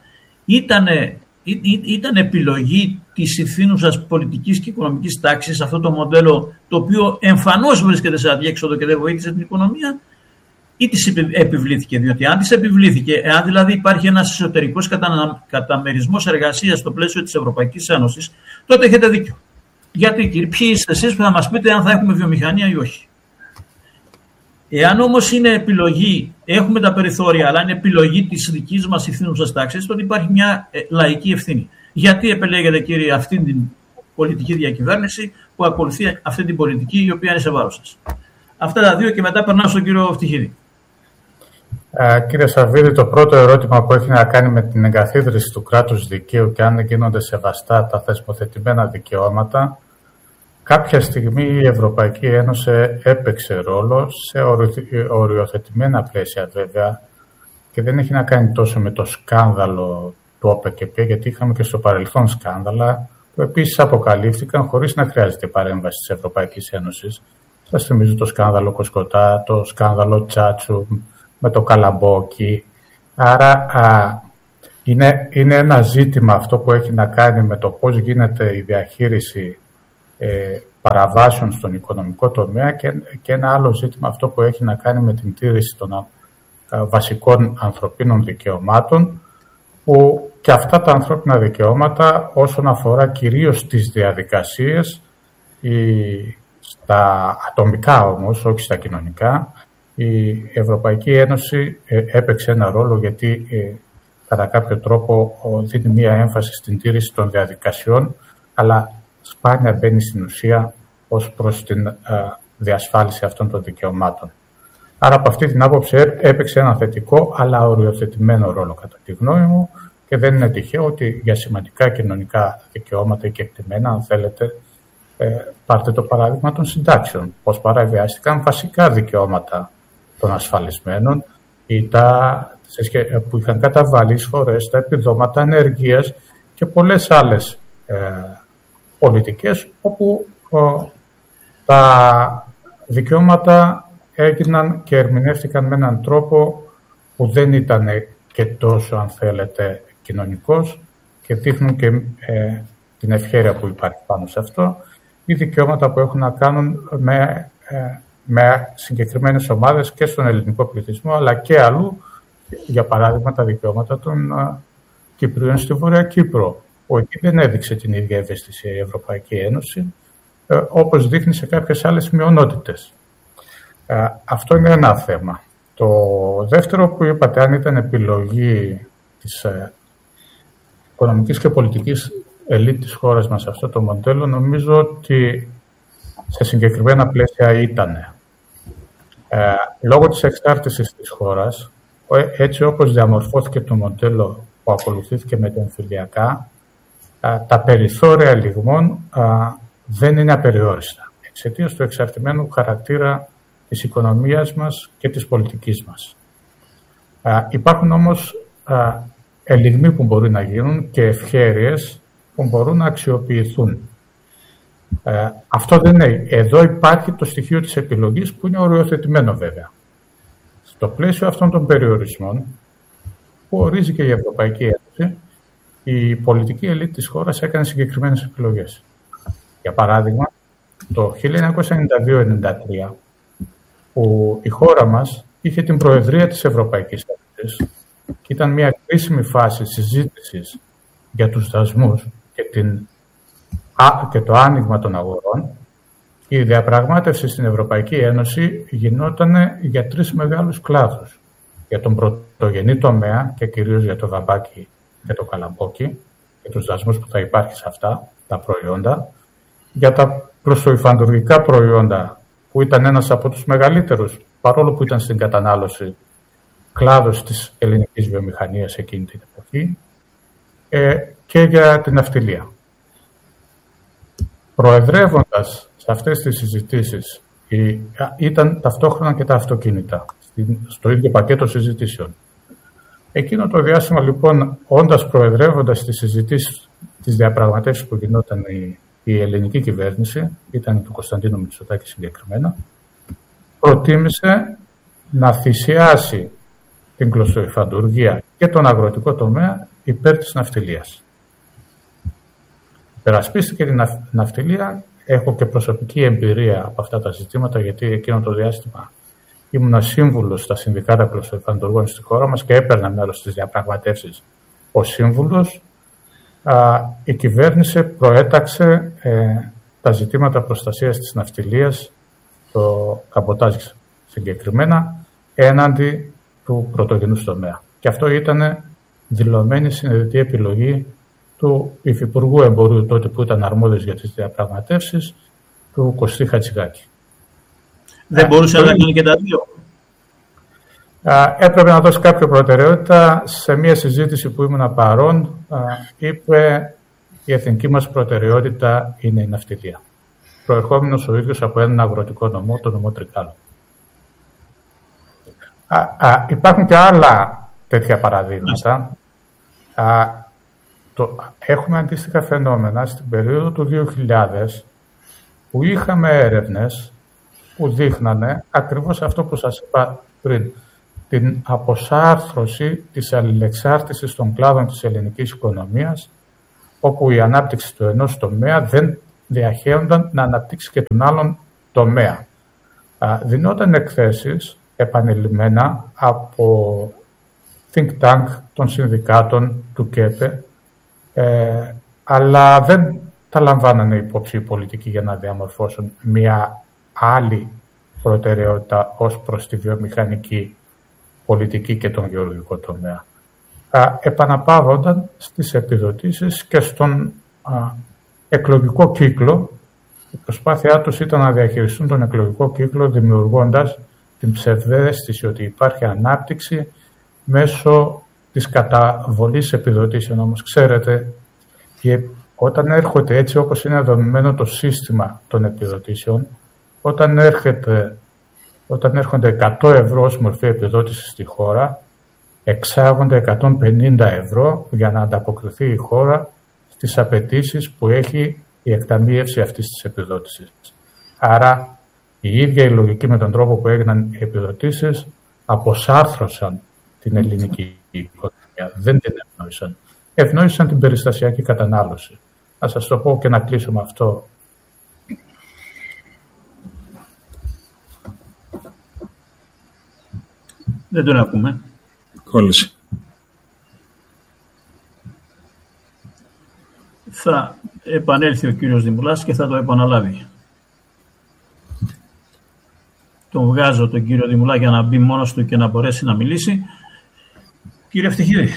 Ήταν επιλογή της ηθήνουσας πολιτικής και οικονομικής τάξης αυτό το μοντέλο, το οποίο εμφανώς βρίσκεται σε αδιέξοδο και δεν βοήθησε την οικονομία, ή της επιβλήθηκε? Διότι αν της επιβλήθηκε, εάν δηλαδή υπάρχει ένας εσωτερικός καταμερισμός εργασίας στο πλαίσιο της Ευρωπαϊκής Ένωσης, τότε έχετε δίκιο. Γιατί, κύριε, ποιοι είστε εσείς που θα μας πείτε αν θα έχουμε βιομηχανία ή όχι? Εάν όμως είναι επιλογή, έχουμε τα περιθώρια, αλλά είναι επιλογή της δικής μας ηθήνουσας τάξης, τότε υπάρχει μια λαϊκή ευθύνη. Γιατί επιλέγετε, κύριε, αυτή την πολιτική διακυβέρνηση που ακολουθεί αυτή την πολιτική η οποία είναι σε βάρος σας? Αυτά τα δύο και μετά περνάω στον κύριο Ευτυχίδη. Κύριε Σαββίδη, το πρώτο ερώτημα που έχει να κάνει με την εγκαθίδρυση του κράτους δικαίου και αν γίνονται σεβαστά τα θεσμοθετημένα δικαιώματα, κάποια στιγμή η Ευρωπαϊκή Ένωση έπαιξε ρόλο σε οριοθετημένα πλαίσια βέβαια και δεν έχει να κάνει τόσο με το σκάνδαλο του ΟΠΕΚΕΠ, γιατί είχαμε και στο παρελθόν σκάνδαλα που επίσης αποκαλύφθηκαν χωρίς να χρειάζεται παρέμβαση της Ευρωπαϊκής Ένωσης. Σας θυμίζω το σκάνδαλο Κοσκοτά, το σκάνδαλο Τσάτσου με το Καλαμπόκι. Άρα είναι ένα ζήτημα αυτό που έχει να κάνει με το πώς γίνεται η διαχείριση παραβάσεων στον οικονομικό τομέα και ένα άλλο ζήτημα αυτό που έχει να κάνει με την τήρηση των βασικών ανθρωπίνων δικαιωμάτων, που και αυτά τα ανθρώπινα δικαιώματα όσον αφορά κυρίως τις διαδικασίες, στα ατομικά όμως, όχι στα κοινωνικά, η Ευρωπαϊκή Ένωση έπαιξε ένα ρόλο γιατί κατά κάποιο τρόπο δίνει μία έμφαση στην τήρηση των διαδικασιών, αλλά σπάνια μπαίνει στην ουσία ως προς την διασφάλιση αυτών των δικαιωμάτων. Άρα από αυτή την άποψη έπαιξε ένα θετικό αλλά οριοθετημένο ρόλο κατά τη γνώμη μου, και δεν είναι τυχαίο ότι για σημαντικά κοινωνικά δικαιώματα και εκτιμένα, αν θέλετε, πάρτε το παράδειγμα των συντάξεων, πώς παραβιάστηκαν βασικά δικαιώματα των ασφαλισμένων ή που είχαν καταβάλει εισφορές, τα επιδόματα ανεργίας και πολλές άλλες πολιτικές όπου τα δικαιώματα έγιναν και ερμηνεύτηκαν με έναν τρόπο που δεν ήταν και τόσο, αν θέλετε, κοινωνικός, και δείχνουν και την ευχέρεια που υπάρχει πάνω σε αυτό, ή δικαιώματα που έχουν να κάνουν με συγκεκριμένες ομάδες και στον ελληνικό πληθυσμό, αλλά και αλλού, για παράδειγμα τα δικαιώματα των Κυπρίων στη Βόρεια Κύπρο, που εκεί δεν έδειξε την ίδια ευαισθησία η Ευρωπαϊκή Ένωση, όπως δείχνει σε κάποιες άλλες μειονότητες. Αυτό είναι ένα θέμα. Το δεύτερο που είπατε, αν ήταν επιλογή της οικονομικής και πολιτικής ελίτ της χώρας μας αυτό το μοντέλο, νομίζω ότι σε συγκεκριμένα πλαίσια ήτανε. Λόγω της εξάρτησης της χώρας, έτσι όπως διαμορφώθηκε το μοντέλο που ακολουθήθηκε με τα εμφυλιακά, τα περιθώρια ελιγμών δεν είναι απεριόριστα, εξαιτίας του εξαρτημένου χαρακτήρα της οικονομίας μας και της πολιτικής μας. Υπάρχουν όμως ελιγμοί που μπορεί να γίνουν και ευχέρειες που μπορούν να αξιοποιηθούν. Αυτό δεν είναι. Εδώ υπάρχει το στοιχείο της επιλογής που είναι οριοθετημένο βέβαια. Στο πλαίσιο αυτών των περιορισμών που ορίζει και η Ευρωπαϊκή Ένωση, η πολιτική ελίτ της χώρας έκανε συγκεκριμένες επιλογές. Για παράδειγμα, το 1992-1993, που η χώρα μας είχε την Προεδρία της Ευρωπαϊκής Ένωσης και ήταν μια κρίσιμη φάση συζήτησης για τους δασμούς και το άνοιγμα των αγορών, η διαπραγμάτευση στην Ευρωπαϊκή Ένωση γινόταν για τρεις μεγάλους κλάδους. Για τον πρωτογενή τομέα και κυρίως για το βαμπάκι και το καλαμπόκι και τους δασμούς που θα υπάρχει σε αυτά τα προϊόντα, για τα κλωστοϊφαντουργικά προϊόντα που ήταν ένας από τους μεγαλύτερους, παρόλο που ήταν στην κατανάλωση, κλάδος της ελληνικής βιομηχανίας εκείνη την εποχή, και για την ναυτιλία. Προεδρεύοντας σε αυτές τις συζητήσεις ήταν ταυτόχρονα και τα αυτοκίνητα στο ίδιο πακέτο συζητήσεων. Εκείνο το διάστημα λοιπόν, όντας προεδρεύοντας τις συζητήσεις, τις διαπραγματεύσεις που γινόταν η ελληνική κυβέρνηση, ήταν του Κωνσταντίνου Μητσοτάκη συγκεκριμένα, προτίμησε να θυσιάσει την κλωστοϊφαντουργία και τον αγροτικό τομέα υπέρ της ναυτιλίας. Περασπίστηκε την ναυτιλία. Έχω και προσωπική εμπειρία από αυτά τα ζητήματα, γιατί εκείνο το διάστημα ήμουν σύμβουλος στα συνδικάτα κλωστοϊφαντουργών στη χώρα μας και έπαιρνα μέρος στις διαπραγματεύσεις ως σύμβουλος. Η κυβέρνηση προέταξε τα ζητήματα προστασίας της ναυτιλίας, το καμποτάζ συγκεκριμένα, έναντι του πρωτογενούς τομέα. Και αυτό ήταν δηλωμένη συνειδητή επιλογή του Υφυπουργού Εμπορίου τότε που ήταν αρμόδιος για τις διαπραγματεύσεις, του Κωστή Χατζηγάκη. Δεν μπορούσε να γίνει και τα δύο. Έπρεπε να δώσει κάποια προτεραιότητα. Σε μια συζήτηση που ήμουν παρόν, είπε η εθνική μας προτεραιότητα είναι η ναυτιλία. Προερχόμενος ο ίδιος από έναν αγροτικό νομό, το νομό Τρικάλου. Υπάρχουν και άλλα τέτοια παραδείγματα. Έχουμε αντίστοιχα φαινόμενα στην περίοδο του 2000 που είχαμε έρευνες που δείχνανε ακριβώς αυτό που σας είπα πριν. την αποσάρθρωση της αλληλεξάρτησης των κλάδων της ελληνικής οικονομίας, όπου η ανάπτυξη του ενός τομέα δεν διαχέονταν να αναπτύξει και τον άλλον τομέα. Δινόταν εκθέσεις επανειλημμένα από think tank των συνδικάτων του ΚΕΠΕ, αλλά δεν τα λαμβάνανε υπόψη οι πολιτικοί για να διαμορφώσουν μια άλλη προτεραιότητα ως προς τη βιομηχανική πολιτική και τον γεωργικό τομέα. Επαναπαύονταν στις επιδοτήσεις και στον εκλογικό κύκλο. Η προσπάθειά τους ήταν να διαχειριστούν τον εκλογικό κύκλο, δημιουργώντας την ψευδαίσθηση ότι υπάρχει ανάπτυξη μέσω της καταβολής επιδοτήσεων. Όμως ξέρετε, όταν έρχονται έτσι όπως είναι δομημένο το σύστημα των επιδοτήσεων, όταν έρχονται 100 ευρώ ως μορφή επιδότηση στη χώρα, εξάγονται 150 ευρώ για να ανταποκριθεί η χώρα στις απαιτήσεις που έχει η εκταμείευση αυτής της επιδότησης. Άρα η ίδια η λογική με τον τρόπο που έγιναν οι επιδοτήσεις αποσάρθρωσαν την ελληνική οικονομία. Δεν την ευνόησαν. Ευνόησαν την περιστασιακή κατανάλωση. Να σας το πω και να κλείσω με αυτό. Δεν τον ακούμε. Κόλλησε. Θα επανέλθει ο κύριος Δημουλάς και θα το επαναλάβει. Τον βγάζω τον κύριο Δημουλά για να μπει μόνος του και να μπορέσει να μιλήσει. Κύριε Ευτυχίδη.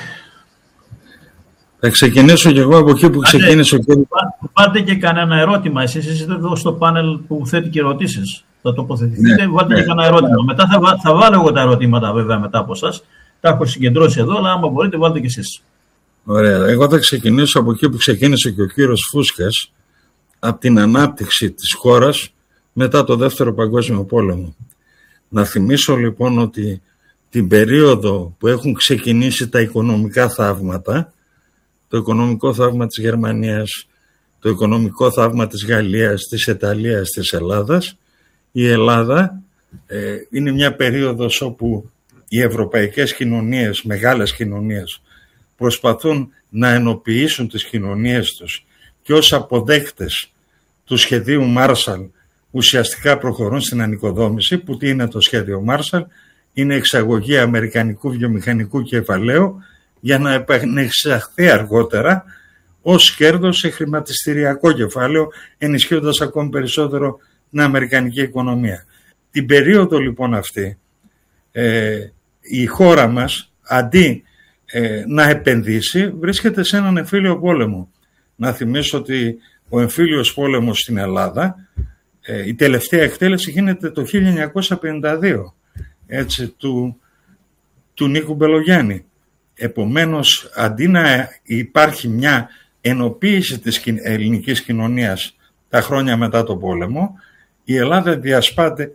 Θα ξεκινήσω και εγώ από εκεί που ξεκίνησε ο κύριος. Πάρτε και κανένα ερώτημα. Εσείς είστε εδώ στο πάνελ που θέτει και ερωτήσεις. Θα τοποθετηθείτε, βάλτε και κανένα ερώτημα. Μετά θα βάλω εγώ τα ερωτήματα βέβαια μετά από εσάς. Τα έχω συγκεντρώσει εδώ, αλλά άμα μπορείτε βάλτε και εσείς. Ωραία. Εγώ θα ξεκινήσω από εκεί που ξεκίνησε και ο κύριος Φούσκας, από την ανάπτυξη της χώρας μετά το Δεύτερο Παγκόσμιο Πόλεμο. Να θυμίσω λοιπόν ότι την περίοδο που έχουν ξεκινήσει τα οικονομικά θαύματα, το οικονομικό θαύμα της Γερμανίας, το οικονομικό θαύμα της Γαλλίας, της Ιταλίας, της Ελλάδας, η Ελλάδα είναι μια περίοδος όπου οι ευρωπαϊκές κοινωνίες, μεγάλες κοινωνίες, προσπαθούν να ενοποιήσουν τις κοινωνίες τους και ως αποδέκτες του σχεδίου Μάρσαλ ουσιαστικά προχωρούν στην ανοικοδόμηση. Που τι είναι το σχέδιο Μάρσαλ? Είναι εξαγωγή αμερικανικού βιομηχανικού κεφαλαίου για να επανεξαχθεί αργότερα ως κέρδος σε χρηματιστηριακό κεφάλαιο, ενισχύοντας ακόμη περισσότερο την αμερικανική οικονομία. Την περίοδο λοιπόν αυτή η χώρα μας αντί να επενδύσει βρίσκεται σε έναν εμφύλιο πόλεμο. Να θυμίσω ότι ο εμφύλιος πόλεμος στην Ελλάδα, η τελευταία εκτέλεση γίνεται το 1952, έτσι, του Νίκου Μπελογιάννη. Επομένως, αντί να υπάρχει μια ενοποίηση της ελληνικής κοινωνίας τα χρόνια μετά το πόλεμο, η Ελλάδα διασπάται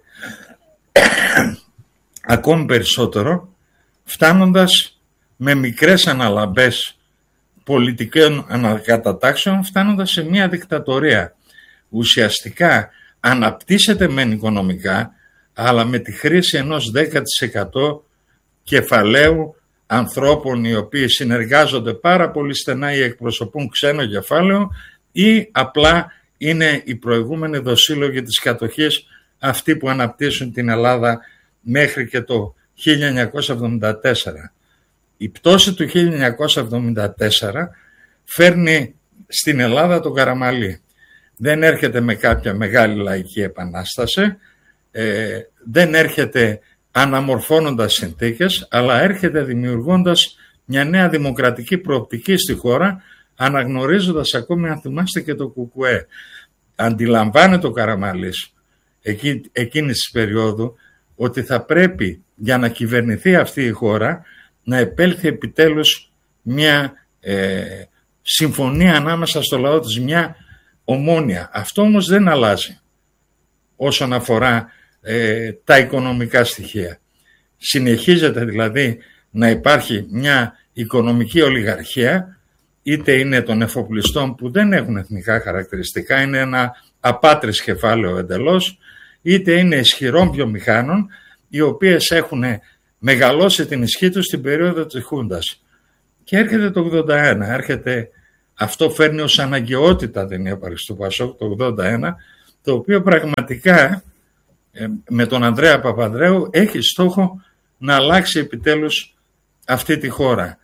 ακόμη περισσότερο, φτάνοντας με μικρές αναλαμπές πολιτικών ανακατατάξεων, φτάνοντας σε μια δικτατορία. Ουσιαστικά αναπτύσσεται μεν οικονομικά, αλλά με τη χρήση ενός 10% κεφαλαίου ανθρώπων οι οποίοι συνεργάζονται πάρα πολύ στενά ή εκπροσωπούν ξένο κεφάλαιο ή απλά είναι οι προηγούμενοι δοσύλλογοι της κατοχής, αυτοί που αναπτύσσουν την Ελλάδα μέχρι και το 1974. Η πτώση του 1974 φέρνει στην Ελλάδα τον Καραμαλή. Δεν έρχεται με κάποια μεγάλη λαϊκή επανάσταση, δεν έρχεται αναμορφώνοντας συνθήκες, αλλά έρχεται δημιουργώντας μια νέα δημοκρατική προοπτική στη χώρα, αναγνωρίζοντας ακόμη, αν θυμάστε, και το ΚΚΕ. Αντιλαμβάνεται ο Καραμαλής εκείνης της περίοδου ότι θα πρέπει για να κυβερνηθεί αυτή η χώρα να επέλθει επιτέλους μια συμφωνία ανάμεσα στο λαό της, μια ομόνοια. Αυτό όμως δεν αλλάζει όσον αφορά τα οικονομικά στοιχεία. Συνεχίζεται δηλαδή να υπάρχει μια οικονομική ολιγαρχία, είτε είναι των εφοπλιστών που δεν έχουν εθνικά χαρακτηριστικά, είναι ένα απάτρις κεφάλαιο εντελώς, είτε είναι ισχυρών βιομηχάνων οι οποίες έχουν μεγαλώσει την ισχύ του στην περίοδο της Χούντας. Και έρχεται το 81, αυτό φέρνει ως αναγκαιότητα την ύπαρξη του ΠΑΣΟΚ το 81, το οποίο πραγματικά με τον Ανδρέα Παπανδρέου έχει στόχο να αλλάξει επιτέλους αυτή τη χώρα,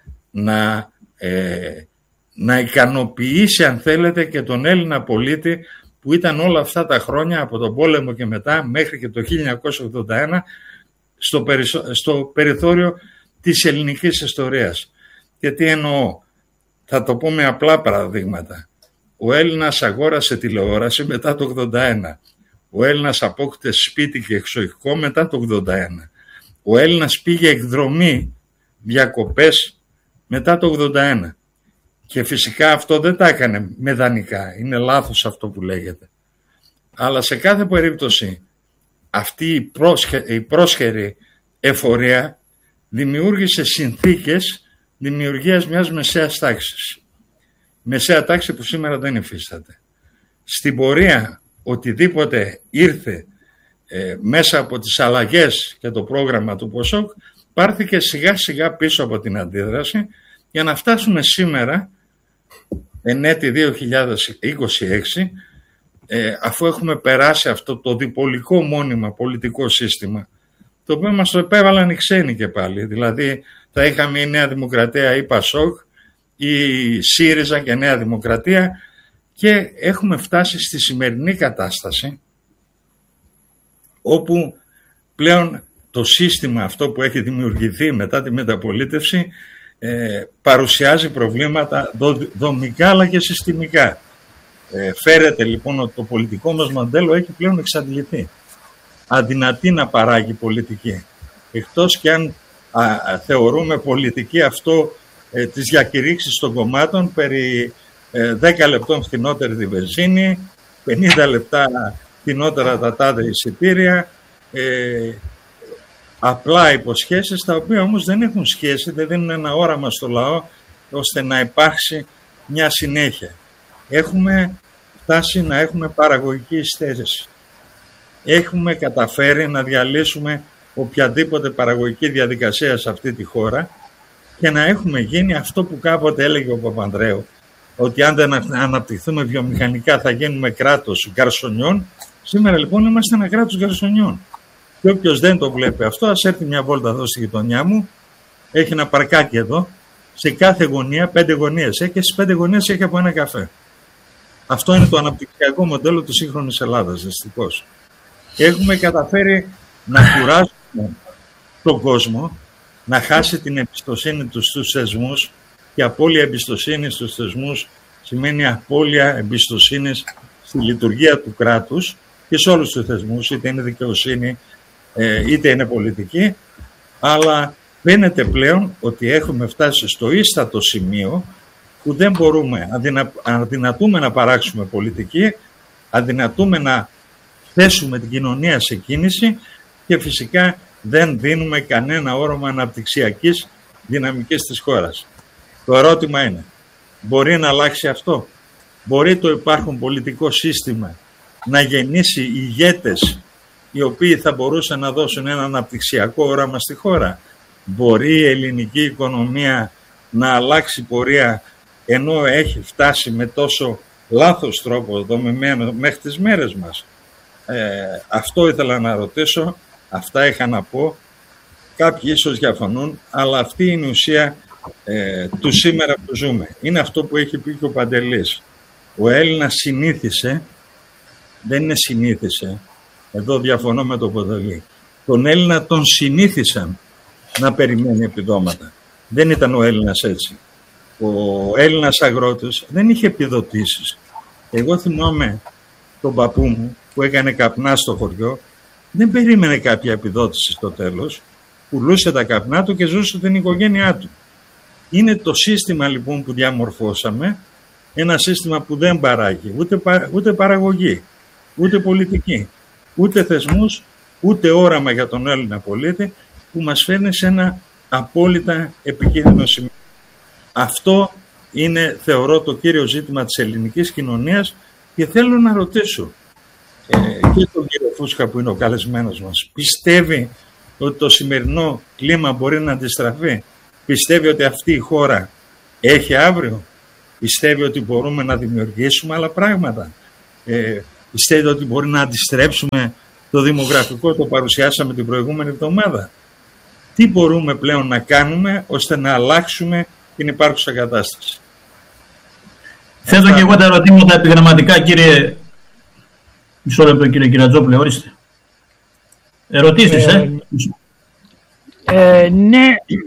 να ικανοποιήσει, αν θέλετε, και τον Έλληνα πολίτη που ήταν όλα αυτά τα χρόνια από τον πόλεμο και μετά μέχρι και το 1981 στο περιθώριο της ελληνικής ιστορίας. Και τι εννοώ? Θα το πω με απλά παραδείγματα. Ο Έλληνας αγόρασε τηλεόραση μετά το 81. Ο Έλληνας απόκτησε σπίτι και εξοχικό μετά το 81. Ο Έλληνας πήγε εκδρομή, διακοπές μετά το 81. Και φυσικά αυτό δεν τα έκανε με δανεικά. Είναι λάθος αυτό που λέγεται. Αλλά σε κάθε περίπτωση αυτή η πρόσχερη εφορία δημιούργησε συνθήκες δημιουργίας μιας μεσαίας τάξης. Μεσαία τάξη που σήμερα δεν υφίσταται. Στην πορεία οτιδήποτε ήρθε μέσα από τις αλλαγές και το πρόγραμμα του ΠΑΣΟΚ πάρθηκε σιγά σιγά πίσω από την αντίδραση για να φτάσουμε σήμερα εν έτη 2026 αφού έχουμε περάσει αυτό το διπολικό μόνιμα πολιτικό σύστημα το οποίο μας το επέβαλαν οι ξένοι και πάλι. Δηλαδή θα είχαμε η Νέα Δημοκρατία ή ΠΑΣΟΚ ή ΣΥΡΙΖΑ και Νέα Δημοκρατία και έχουμε φτάσει στη σημερινή κατάσταση όπου πλέον το σύστημα αυτό που έχει δημιουργηθεί μετά τη μεταπολίτευση παρουσιάζει προβλήματα δομικά αλλά και συστημικά. Φέρεται λοιπόν ότι το πολιτικό μας μοντέλο έχει πλέον εξαντληθεί. Αδυνατεί να παράγει πολιτική. Εκτός και αν θεωρούμε πολιτική αυτό της διακηρύξης των κομμάτων περί 10 λεπτών φθηνότερη τη βενζίνη, 50 λεπτά φθηνότερα τα τάδε εισιτήρια, απλά υποσχέσεις τα οποία όμως δεν έχουν σχέση, δεν δίνουν ένα όραμα στο λαό ώστε να υπάρξει μια συνέχεια. Έχουμε φτάσει να έχουμε παραγωγική υστέρηση. Έχουμε καταφέρει να διαλύσουμε οποιαδήποτε παραγωγική διαδικασία σε αυτή τη χώρα και να έχουμε γίνει αυτό που κάποτε έλεγε ο Παπανδρέου, ότι αν δεν αναπτυχθούμε βιομηχανικά θα γίνουμε κράτος γκαρσονιών. Σήμερα λοιπόν είμαστε ένα κράτος γκαρσονιών. Και όποιος δεν το βλέπει αυτό, ας έρθει μια βόλτα εδώ στη γειτονιά μου. Έχει ένα παρκάκι εδώ. Σε κάθε γωνία, 5 γωνίες έχει και στις 5 γωνίες έχει από ένα καφέ. Αυτό είναι το αναπτυξιακό μοντέλο της σύγχρονης Ελλάδας, δυστυχώς. Έχουμε καταφέρει να κουράσουμε τον κόσμο να χάσει την εμπιστοσύνη του στους θεσμούς και απώλεια εμπιστοσύνη στους θεσμούς σημαίνει απώλεια εμπιστοσύνη στη λειτουργία του κράτους και σε όλους τους θεσμούς, είτε είναι δικαιοσύνη είτε είναι πολιτική, αλλά φαίνεται πλέον ότι έχουμε φτάσει στο ίστατο σημείο που δεν μπορούμε, αδυνατούμε να παράξουμε πολιτική, αδυνατούμε να θέσουμε την κοινωνία σε κίνηση και φυσικά δεν δίνουμε κανένα όρομα αναπτυξιακής δυναμικής της χώρας. Το ερώτημα είναι, μπορεί να αλλάξει αυτό? Μπορεί το υπάρχον πολιτικό σύστημα να γεννήσει ηγέτες οι οποίοι θα μπορούσαν να δώσουν ένα αναπτυξιακό όραμα στη χώρα? Μπορεί η ελληνική οικονομία να αλλάξει πορεία ενώ έχει φτάσει με τόσο λάθος τρόπο δομημένο μέχρι τις μέρες μας? Αυτό ήθελα να ρωτήσω, αυτά είχα να πω. Κάποιοι ίσως διαφωνούν, αλλά αυτή είναι η ουσία του σήμερα που ζούμε. Είναι αυτό που έχει πει και ο Παντελής. Ο Έλληνας συνήθισε, δεν είναι συνήθισε, εδώ διαφωνώ με τον Παντελή. Τον Έλληνα τον συνήθισαν να περιμένει επιδόματα. Δεν ήταν ο Έλληνας έτσι. Ο Έλληνας αγρότης δεν είχε επιδοτήσεις. Εγώ θυμάμαι τον παππού μου που έκανε καπνά στο χωριό, δεν περίμενε κάποια επιδότηση στο τέλος, πουλούσε τα καπνά του και ζούσε την οικογένειά του. Είναι το σύστημα λοιπόν που διαμορφώσαμε, ένα σύστημα που δεν παράγει ούτε παραγωγή, ούτε πολιτική, ούτε θεσμούς, ούτε όραμα για τον Έλληνα πολίτη, που μας φέρνει σε ένα απόλυτα επικίνδυνο σημείο. Αυτό είναι, θεωρώ, το κύριο ζήτημα της ελληνικής κοινωνίας και θέλω να ρωτήσω και τον κύριο Φούσκα που είναι ο καλεσμένος μας. Πιστεύει ότι το σημερινό κλίμα μπορεί να αντιστραφεί? Πιστεύει ότι αυτή η χώρα έχει αύριο? Πιστεύει ότι μπορούμε να δημιουργήσουμε άλλα πράγματα? Πιστεύει ότι μπορεί να αντιστρέψουμε το δημογραφικό? Το παρουσιάσαμε την προηγούμενη εβδομάδα. Τι μπορούμε πλέον να κάνουμε ώστε να αλλάξουμε την υπάρχουσα κατάσταση? Θέτω και εγώ τα ερωτήματα επιγραμματικά, κύριε. Μισό λεπτό, κύριε Κυρατζόπουλε, ορίστε. Ερωτήσεις, Ναι,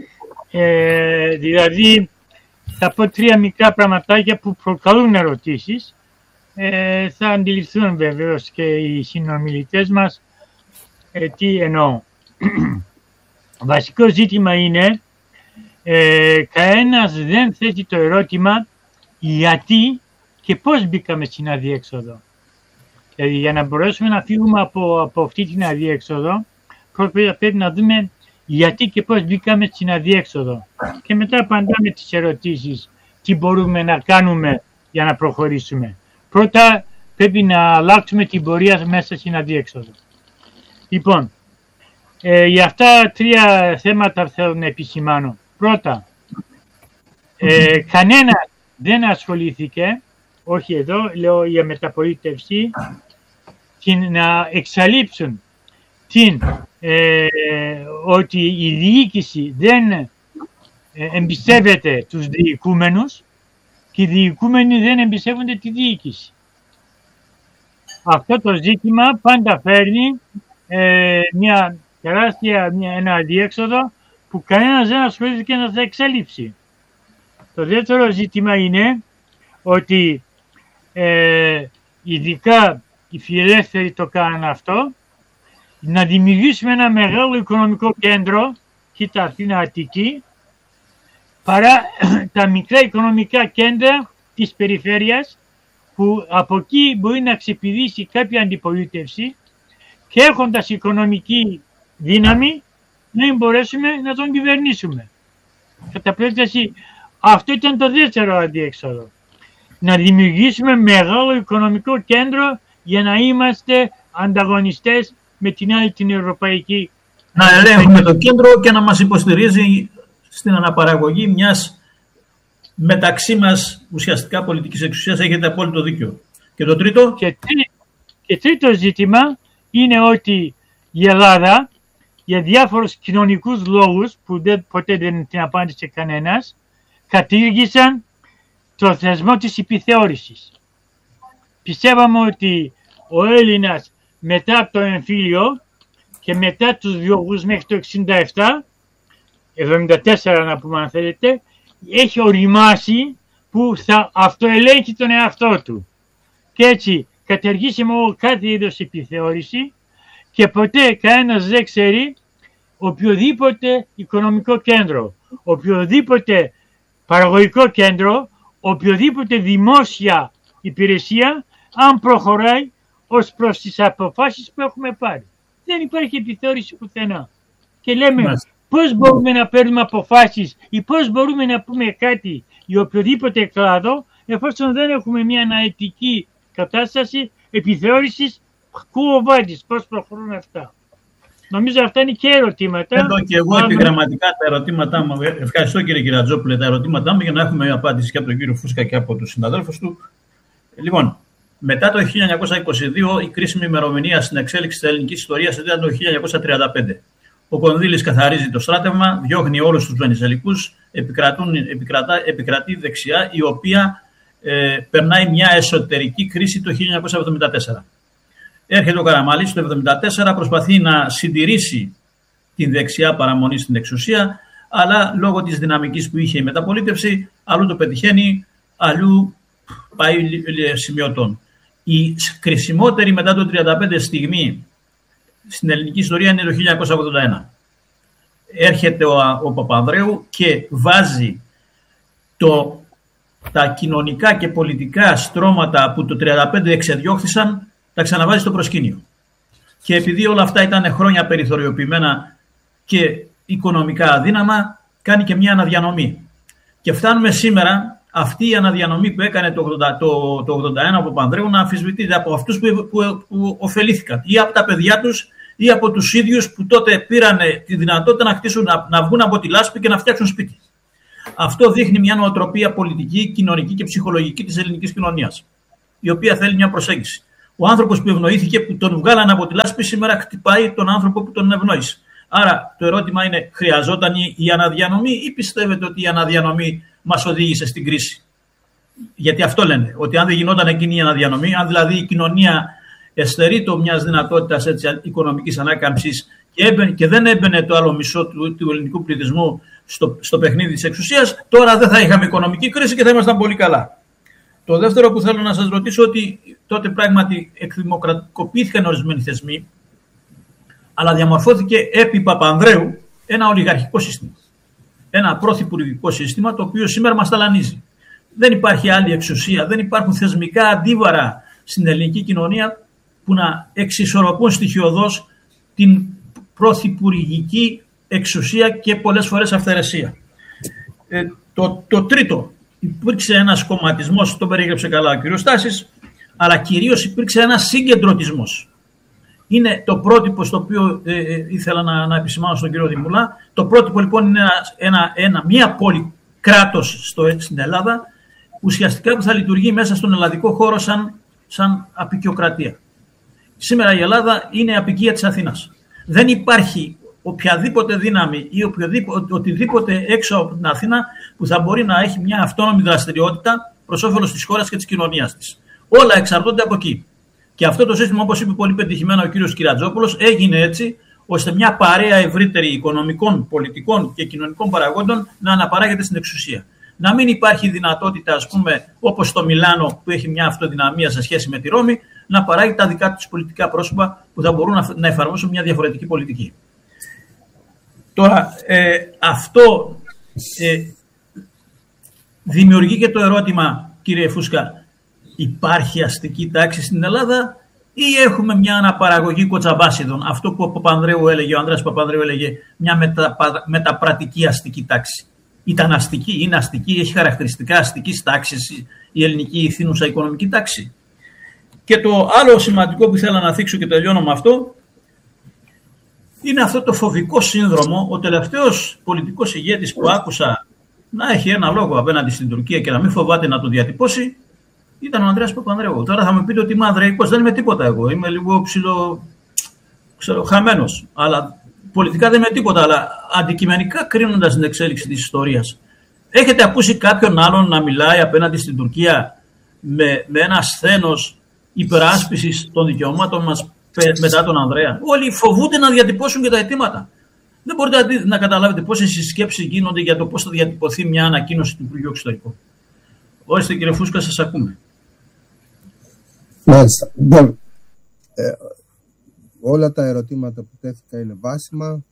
δηλαδή θα πω 3 μικρά πραγματάκια που προκαλούν ερωτήσεις. Θα αντιληφθούν βεβαίως και οι συνομιλητές μας τι εννοώ. Βασικό ζήτημα είναι κανένας δεν θέτει το ερώτημα γιατί και πώς μπήκαμε στην αδιέξοδο. Δηλαδή για να μπορέσουμε να φύγουμε από αυτή την αδιέξοδο πρέπει να δούμε γιατί και πώς μπήκαμε στην αδιέξοδο. Και μετά απαντάμε τις ερωτήσεις τι μπορούμε να κάνουμε για να προχωρήσουμε. Πρώτα πρέπει να αλλάξουμε την πορεία μέσα στην αδιέξοδο. Λοιπόν, για αυτά 3 θέματα θέλω να επισημάνω. Πρώτα, κανένα δεν ασχολήθηκε, όχι εδώ, λέω για μεταπολίτευση, να εξαλείψουν ότι η διοίκηση δεν εμπιστεύεται τους διοικούμενους και οι διοικούμενοι δεν εμπιστεύονται τη διοίκηση. Αυτό το ζήτημα πάντα φέρνει μια τεράστια ένα αδιέξοδο που κανένας δεν ασχολήθηκε να θα εξαλείψει. Το δεύτερο ζήτημα είναι ότι ειδικά οι φιλελεύθεροι το κάνουν αυτό, να δημιουργήσουμε ένα μεγάλο οικονομικό κέντρο, κοίτα Αθήνα Αττική, παρά τα μικρά οικονομικά κέντρα της περιφέρειας, που από εκεί μπορεί να ξεπηδήσει κάποια αντιπολίτευση και έχοντας οικονομική δύναμη να μην μπορέσουμε να τον κυβερνήσουμε. Κατά περίπτωση, αυτό ήταν το δεύτερο αντιέξοδο. Να δημιουργήσουμε μεγάλο οικονομικό κέντρο για να είμαστε ανταγωνιστές με την άλλη την ευρωπαϊκή. Να ελέγχουμε το κέντρο και να μας υποστηρίζει στην αναπαραγωγή μιας μεταξύ μας ουσιαστικά πολιτικής εξουσίας. Έχετε απόλυτο δίκιο. Και το τρίτο. Και τρίτο ζήτημα είναι ότι η Ελλάδα για διάφορους κοινωνικούς λόγους που ποτέ δεν την απάντησε κανένας κατήργησαν το θεσμό της επιθεώρησης. Πιστεύαμε ότι ο Έλληνας μετά από το εμφύλιο και μετά τους διωγμούς μέχρι το 1974 να πούμε αν θέλετε, έχει οριμάσει που θα αυτοελέγχει τον εαυτό του. Και έτσι καταργήσαμε κάθε είδος επιθεώρηση και ποτέ κανένας δεν ξέρει οποιοδήποτε οικονομικό κέντρο, οποιοδήποτε παραγωγικό κέντρο, οποιοδήποτε δημόσια υπηρεσία αν προχωράει ως προς τις αποφάσεις που έχουμε πάρει. Δεν υπάρχει επιθεώρηση πουθενά. Και λέμε πώς μπορούμε να παίρνουμε αποφάσεις ή πώς μπορούμε να πούμε κάτι για οποιοδήποτε κλάδο εφόσον δεν έχουμε μια αναετική κατάσταση επιθεώρησης κουβάντης. Πώς προχωρούν αυτά. Νομίζω αυτά είναι και ερωτήματα. Εδώ και εγώ επιγραμματικά τα ερωτήματά μου. Ευχαριστώ κύριε Κυρατζόπουλε τα ερωτήματά μου για να έχουμε απάντηση και από τον κύριο Φούσκα και από τους συναδέλφους του. Λοιπόν, μετά το 1922 η κρίσιμη ημερομηνία στην εξέλιξη της ελληνικής ιστορίας ήταν το 1935. Ο Κονδύλης καθαρίζει το στράτευμα, διώχνει όλους τους Βενιζελικούς, επικρατεί δεξιά, η οποία περνάει μια εσωτερική κρίση το 1974. Έρχεται ο Καραμαλής το 1974, προσπαθεί να συντηρήσει την δεξιά παραμονή στην εξουσία, αλλά λόγω της δυναμικής που είχε η μεταπολίτευση, αλλού το πετυχαίνει, αλλού πάει σημειωτών. Η κρισιμότερη μετά το 1935 στιγμή στην ελληνική ιστορία είναι το 1981. Έρχεται ο Παπανδρέου και βάζει τα κοινωνικά και πολιτικά στρώματα που το 1935 εξεδιώχθησαν, τα ξαναβάζει στο προσκήνιο. Και επειδή όλα αυτά ήταν χρόνια περιθωριοποιημένα και οικονομικά αδύναμα, κάνει και μια αναδιανομή. Και φτάνουμε σήμερα αυτή η αναδιανομή που έκανε το 1981 ο Παπανδρέου να αμφισβητείται από αυτούς που ωφελήθηκαν ή από τα παιδιά τους ή από τους ίδιους που τότε πήραν τη δυνατότητα να χτίσουν, να βγουν από τη λάσπη και να φτιάξουν σπίτι. Αυτό δείχνει μια νοοτροπία πολιτική, κοινωνική και ψυχολογική της ελληνικής κοινωνίας, η οποία θέλει μια προσέγγιση. Ο άνθρωπος που ευνοήθηκε, που τον βγάλανε από τη λάσπη, σήμερα χτυπάει τον άνθρωπο που τον ευνόησε. Άρα το ερώτημα είναι, χρειαζόταν η αναδιανομή ή πιστεύετε ότι η αναδιανομή μας οδήγησε στην κρίση? Γιατί αυτό λένε, ότι αν δεν γινόταν εκείνη η αναδιανομή, αν δηλαδή η κοινωνία εστερείτο μιας δυνατότητας οικονομικής ανάκαμψης και δεν έμπαινε το άλλο μισό του ελληνικού πληθυσμού στο παιχνίδι της εξουσίας, τώρα δεν θα είχαμε οικονομική κρίση και θα ήμασταν πολύ καλά. Το δεύτερο που θέλω να σας ρωτήσω, ότι τότε πράγματι εκδημοκρατικοποιήθηκαν ορισμένοι θεσμοί, αλλά διαμορφώθηκε επί Παπανδρέου ένα ολιγαρχικό σύστημα. Ένα πρωθυπουργικό σύστημα, το οποίο σήμερα μας ταλανίζει. Δεν υπάρχει άλλη εξουσία, δεν υπάρχουν θεσμικά αντίβαρα στην ελληνική κοινωνία που να εξισορροπούν στοιχειωδώς την πρωθυπουργική εξουσία και πολλές φορές αυθαιρεσία. Το τρίτο, υπήρξε ένας κομματισμός, το περιέγραψε καλά ο κ. Στάσης, αλλά κυρίως υπήρξε ένας συγκεντρωτισμός. Είναι το πρότυπο στο οποίο ήθελα να επισημάνω στον κύριο Δημουλά. Το πρότυπο λοιπόν είναι μια πόλη κράτος στην Ελλάδα, ουσιαστικά που θα λειτουργεί μέσα στον ελλαδικό χώρο σαν αποικιοκρατία. Σήμερα η Ελλάδα είναι αποικία της Αθήνας. Δεν υπάρχει οποιαδήποτε δύναμη ή οτιδήποτε έξω από την Αθήνα που θα μπορεί να έχει μια αυτόνομη δραστηριότητα προς όφελος της χώρας και της κοινωνίας της. Όλα εξαρτώνται από εκεί. Και αυτό το σύστημα, όπως είπε πολύ πετυχημένα ο κύριος Κυρατζόπουλος, έγινε έτσι ώστε μια παρέα ευρύτερη οικονομικών, πολιτικών και κοινωνικών παραγόντων να αναπαράγεται στην εξουσία. Να μην υπάρχει δυνατότητα, ας πούμε, όπως στο Μιλάνο που έχει μια αυτοδυναμία σε σχέση με τη Ρώμη, να παράγει τα δικά τους πολιτικά πρόσωπα που θα μπορούν να εφαρμόσουν μια διαφορετική πολιτική. Τώρα, αυτό δημιουργεί και το ερώτημα, κύριε Φούσκα, υπάρχει αστική τάξη στην Ελλάδα ή έχουμε μια αναπαραγωγή κοτσαμπάσιδων, αυτό που ο Ανδρέας Παπανδρέου έλεγε, μια μεταπρατική αστική τάξη. Ήταν αστική, είναι αστική, έχει χαρακτηριστικά αστικής τάξης η ελληνική ηθήνουσα οικονομική τάξη. Και το άλλο σημαντικό που θέλω να θίξω και τελειώνω με αυτό, είναι αυτό το φοβικό σύνδρομο. Ο τελευταίος πολιτικός ηγέτης που άκουσα να έχει ένα λόγο απέναντι στην Τουρκία και να μην φοβάται να το διατυπώσει, ήταν ο Ανδρέας Παπανδρέου. Τώρα θα μου πείτε ότι είμαι ανδρεϊκός, δεν είμαι τίποτα εγώ. Είμαι λίγο χαμένος. Αλλά πολιτικά δεν είμαι τίποτα. Αλλά αντικειμενικά, κρίνοντας την εξέλιξη της ιστορίας, έχετε ακούσει κάποιον άλλον να μιλάει απέναντι στην Τουρκία με ένα σθένος υπεράσπισης των δικαιωμάτων μας μετά τον Ανδρέα? Όλοι φοβούνται να διατυπώσουν και τα αιτήματα. Δεν μπορείτε να καταλάβετε πόσες συσκέψεις γίνονται για το πώς θα διατυπωθεί μια ανακοίνωση του Υπουργείου Εξωτερικών. Ορίστε κύριε Φούσκα, σας ακούμε. Μάλιστα. Λοιπόν, όλα τα ερωτήματα που τέθηκα είναι βάσιμα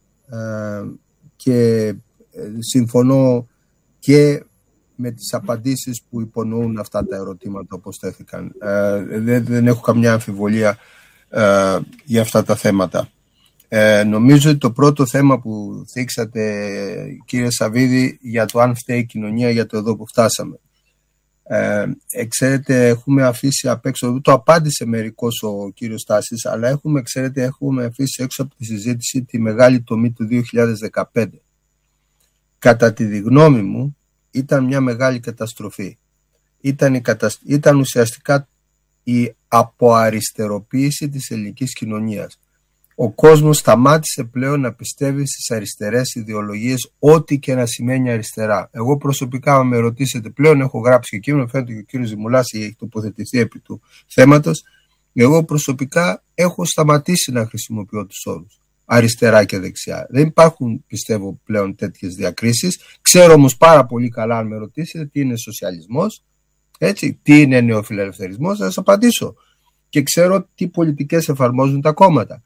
και συμφωνώ και με τις απαντήσεις που υπονοούν αυτά τα ερωτήματα όπως τέθηκαν. Δεν έχω καμιά αμφιβολία για αυτά τα θέματα. Νομίζω ότι το πρώτο θέμα που θίξατε, κύριε Σαββίδη, για το αν φταίει η κοινωνία για το εδώ που φτάσαμε. Ξέρετε, έχουμε αφήσει απ' έξω, το απάντησε μερικώς ο κύριος Στάσης, αλλά έχουμε αφήσει έξω από τη συζήτηση τη μεγάλη τομή του 2015. Κατά τη γνώμη μου, ήταν μια μεγάλη καταστροφή. Ήταν ουσιαστικά η αποαριστεροποίηση της ελληνικής κοινωνίας. Ο κόσμος σταμάτησε πλέον να πιστεύει στις αριστερές ιδεολογίες, ό,τι και να σημαίνει αριστερά. Εγώ προσωπικά, αν με ρωτήσετε, πλέον έχω γράψει και κείμενο, φαίνεται και ο κύριος Δημουλάς έχει τοποθετηθεί επί του θέματος. Εγώ προσωπικά έχω σταματήσει να χρησιμοποιώ τους όρους αριστερά και δεξιά. Δεν υπάρχουν, πιστεύω, πλέον τέτοιες διακρίσεις. Ξέρω όμως πάρα πολύ καλά, αν με ρωτήσετε, τι είναι σοσιαλισμός, έτσι, τι είναι νεοφιλελευθερισμός, θα σας απαντήσω. Και ξέρω τι πολιτικές εφαρμόζουν τα κόμματα.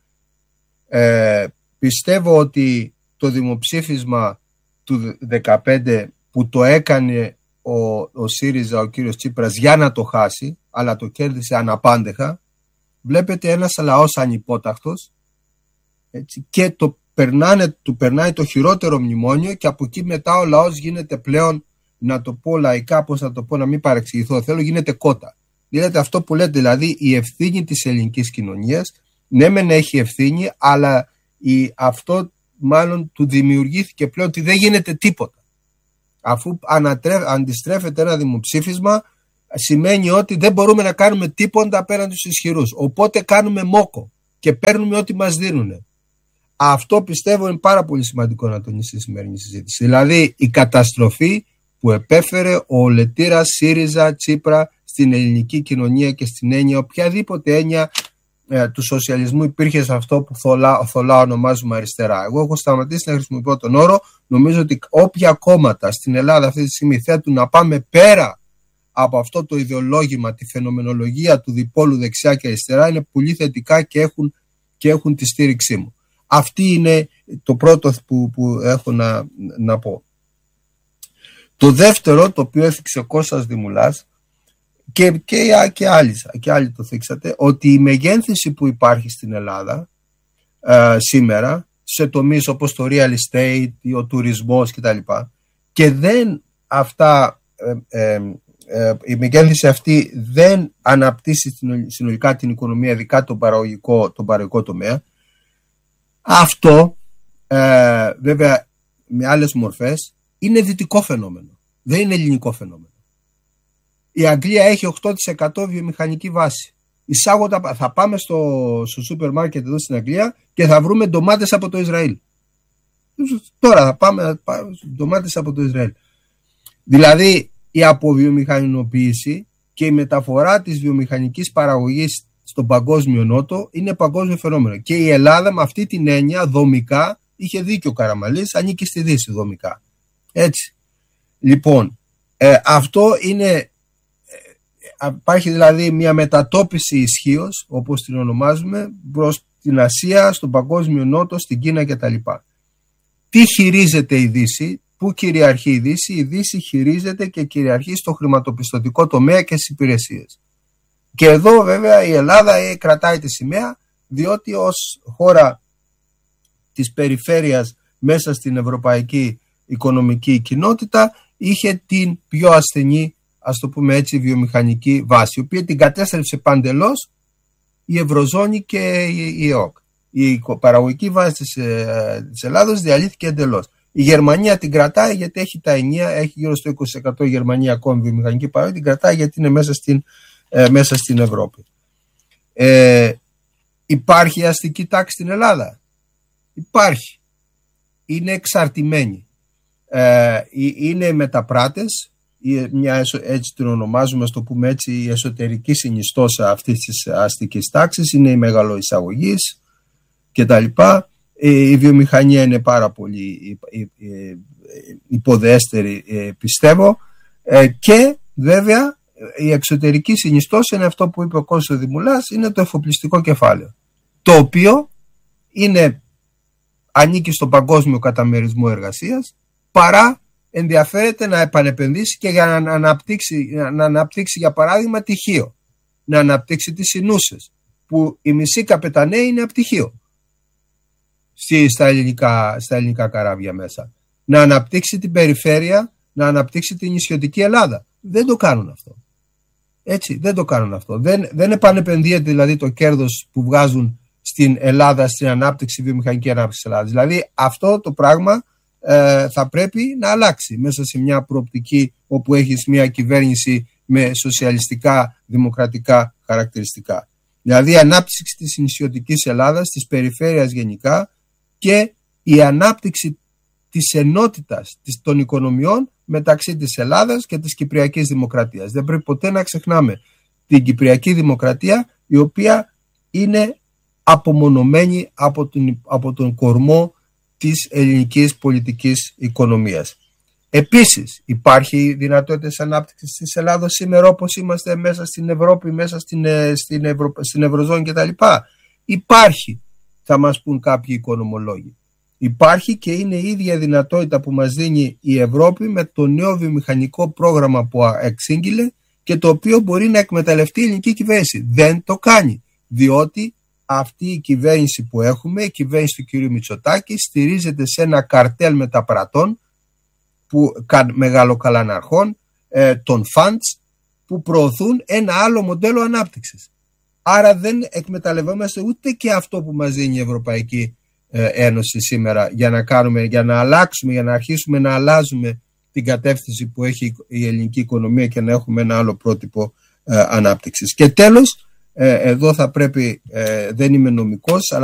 Πιστεύω ότι το δημοψήφισμα του 2015 που το έκανε ο ΣΥΡΙΖΑ, ο κύριος Τσίπρας, για να το χάσει, αλλά το κέρδισε αναπάντεχα, βλέπετε ένας λαός ανυπόταχτος, έτσι, και του περνάει το χειρότερο μνημόνιο και από εκεί μετά ο λαός γίνεται πλέον, να το πω λαϊκά, πώς να το πω, να μην παρεξηγηθώ, γίνεται κότα. Δηλαδή αυτό που λέτε, δηλαδή η ευθύνη της ελληνικής κοινωνίας ναι μεν έχει ευθύνη, αλλά αυτό μάλλον του δημιουργήθηκε πλέον ότι δεν γίνεται τίποτα. Αφού αντιστρέφεται ένα δημοψήφισμα, σημαίνει ότι δεν μπορούμε να κάνουμε τίποτα απέναντι στους ισχυρούς. Οπότε κάνουμε μόκο και παίρνουμε ό,τι μας δίνουν. Αυτό πιστεύω είναι πάρα πολύ σημαντικό να τονίσει στη σημερινή συζήτηση. Δηλαδή η καταστροφή που επέφερε ο λετήρας ΣΥΡΙΖΑ Τσίπρα στην ελληνική κοινωνία και στην έννοια, οποιαδήποτε έννοια του σοσιαλισμού υπήρχε σε αυτό που θολά ονομάζουμε αριστερά. Εγώ έχω σταματήσει να χρησιμοποιώ τον όρο. Νομίζω ότι όποια κόμματα στην Ελλάδα αυτή τη στιγμή θέτουν να πάμε πέρα από αυτό το ιδεολόγημα, τη φαινομενολογία του διπόλου δεξιά και αριστερά, είναι πολύ θετικά και έχουν τη στήριξή μου. Αυτή είναι το πρώτο που έχω να πω. Το δεύτερο, το οποίο έθιξε ο Κώστας Δημουλάς και άλλοι το θίξατε, ότι η μεγένθηση που υπάρχει στην Ελλάδα σήμερα σε τομείς όπως το real estate, ο τουρισμός κτλ. Και δεν αυτά, η μεγένθηση αυτή δεν αναπτύσσει συνολικά την οικονομία, ειδικά τον παραγωγικό τομέα. Αυτό βέβαια με άλλες μορφές είναι δυτικό φαινόμενο, δεν είναι ελληνικό φαινόμενο. Η Αγγλία έχει 8% βιομηχανική βάση. Θα πάμε στο σούπερ μάρκετ εδώ στην Αγγλία και θα βρούμε ντομάτες από το Ισραήλ. Τώρα θα πάμε ντομάτες από το Ισραήλ. Δηλαδή η αποβιομηχανοποίηση και η μεταφορά της βιομηχανικής παραγωγής στον παγκόσμιο νότο είναι παγκόσμιο φαινόμενο. Και η Ελλάδα με αυτή την έννοια δομικά, είχε δίκιο ο Καραμαλής, ανήκει στη Δύση δομικά. Έτσι. Λοιπόν, αυτό είναι, υπάρχει δηλαδή μια μετατόπιση ισχύως, όπως την ονομάζουμε, προς την Ασία, στον παγκόσμιο νότο, στην Κίνα κτλ. Τι χειρίζεται η Δύση, πού κυριαρχεί η Δύση? Η Δύση χειρίζεται και κυριαρχεί στο χρηματοπιστωτικό τομέα και στις υπηρεσίες. Και εδώ βέβαια η Ελλάδα κρατάει τη σημαία, διότι ως χώρα της περιφέρειας μέσα στην ευρωπαϊκή οικονομική κοινότητα είχε την πιο ασθενή, ας το πούμε έτσι, βιομηχανική βάση, η οποία την κατέστρεψε παντελώς η Ευρωζώνη και η ΕΟΚ. Η παραγωγική βάση της Ελλάδος διαλύθηκε εντελώς. Η Γερμανία την κρατάει γιατί έχει τα ενία, έχει γύρω στο 20% η Γερμανία ακόμη βιομηχανική παραγωγή, την κρατάει γιατί είναι μέσα στην Ευρώπη. Υπάρχει αστική τάξη στην Ελλάδα? Υπάρχει. Είναι εξαρτημένη. Είναι μεταπράτες, έτσι την ονομάζουμε, ας το πούμε έτσι, η εσωτερική συνιστόσα αυτής της αστικής τάξης, είναι η μεγαλοεισαγωγής κτλ. Η βιομηχανία είναι πάρα πολύ υποδέστερη, πιστεύω, και βέβαια η εξωτερική συνιστόσα είναι αυτό που είπε ο Κώστας Δημουλάς, είναι το εφοπλιστικό κεφάλαιο, το οποίο ανήκει στον παγκόσμιο καταμερισμό εργασίας, παρά ενδιαφέρεται να επανεπενδύσει και για να αναπτύξει για παράδειγμα τυχείο, να αναπτύξει τις Συνούσες, που οι μισοί καπεταναίοι είναι απτυχείο στα ελληνικά καράβια μέσα, να αναπτύξει την περιφέρεια, να αναπτύξει την νησιωτική Ελλάδα. Δεν το κάνουν αυτό. Έτσι, δεν το κάνουν αυτό. Δεν επανεπενδύεται δηλαδή το κέρδος που βγάζουν στην Ελλάδα στην ανάπτυξη, βιομηχανική ανάπτυξη της Ελλάδας. Δηλαδή αυτό το πράγμα θα πρέπει να αλλάξει μέσα σε μια προοπτική όπου έχεις μια κυβέρνηση με σοσιαλιστικά δημοκρατικά χαρακτηριστικά. Δηλαδή η ανάπτυξη της νησιωτικής Ελλάδας, της περιφέρειας γενικά, και η ανάπτυξη της ενότητας των οικονομιών μεταξύ της Ελλάδας και της Κυπριακής Δημοκρατίας. Δεν πρέπει ποτέ να ξεχνάμε την Κυπριακή Δημοκρατία, η οποία είναι απομονωμένη από τον κορμό της ελληνικής πολιτικής οικονομίας. Επίσης υπάρχει δυνατότητες ανάπτυξης της Ελλάδος σήμερα, όπως είμαστε μέσα στην Ευρώπη, μέσα στην Ευρωζώνη κτλ. Υπάρχει, θα μας πούν κάποιοι οικονομολόγοι. Υπάρχει και είναι η ίδια δυνατότητα που μας δίνει η Ευρώπη με το νέο βιομηχανικό πρόγραμμα που εξήγηλε και το οποίο μπορεί να εκμεταλλευτεί η ελληνική κυβέρνηση. Δεν το κάνει, διότι αυτή η κυβέρνηση που έχουμε, η κυβέρνηση του κ. Μητσοτάκη, στηρίζεται σε ένα καρτέλ μεταπρατών, μεγαλοκαλαναρχών, των funds, που προωθούν ένα άλλο μοντέλο ανάπτυξης. Άρα δεν εκμεταλλευόμαστε ούτε και αυτό που μας δίνει η Ευρωπαϊκή Ένωση σήμερα για να αλλάξουμε, για να αρχίσουμε να αλλάζουμε την κατεύθυνση που έχει η ελληνική οικονομία και να έχουμε ένα άλλο πρότυπο ανάπτυξης. Και τέλος, εδώ θα πρέπει, δεν είμαι νομικός, αλλά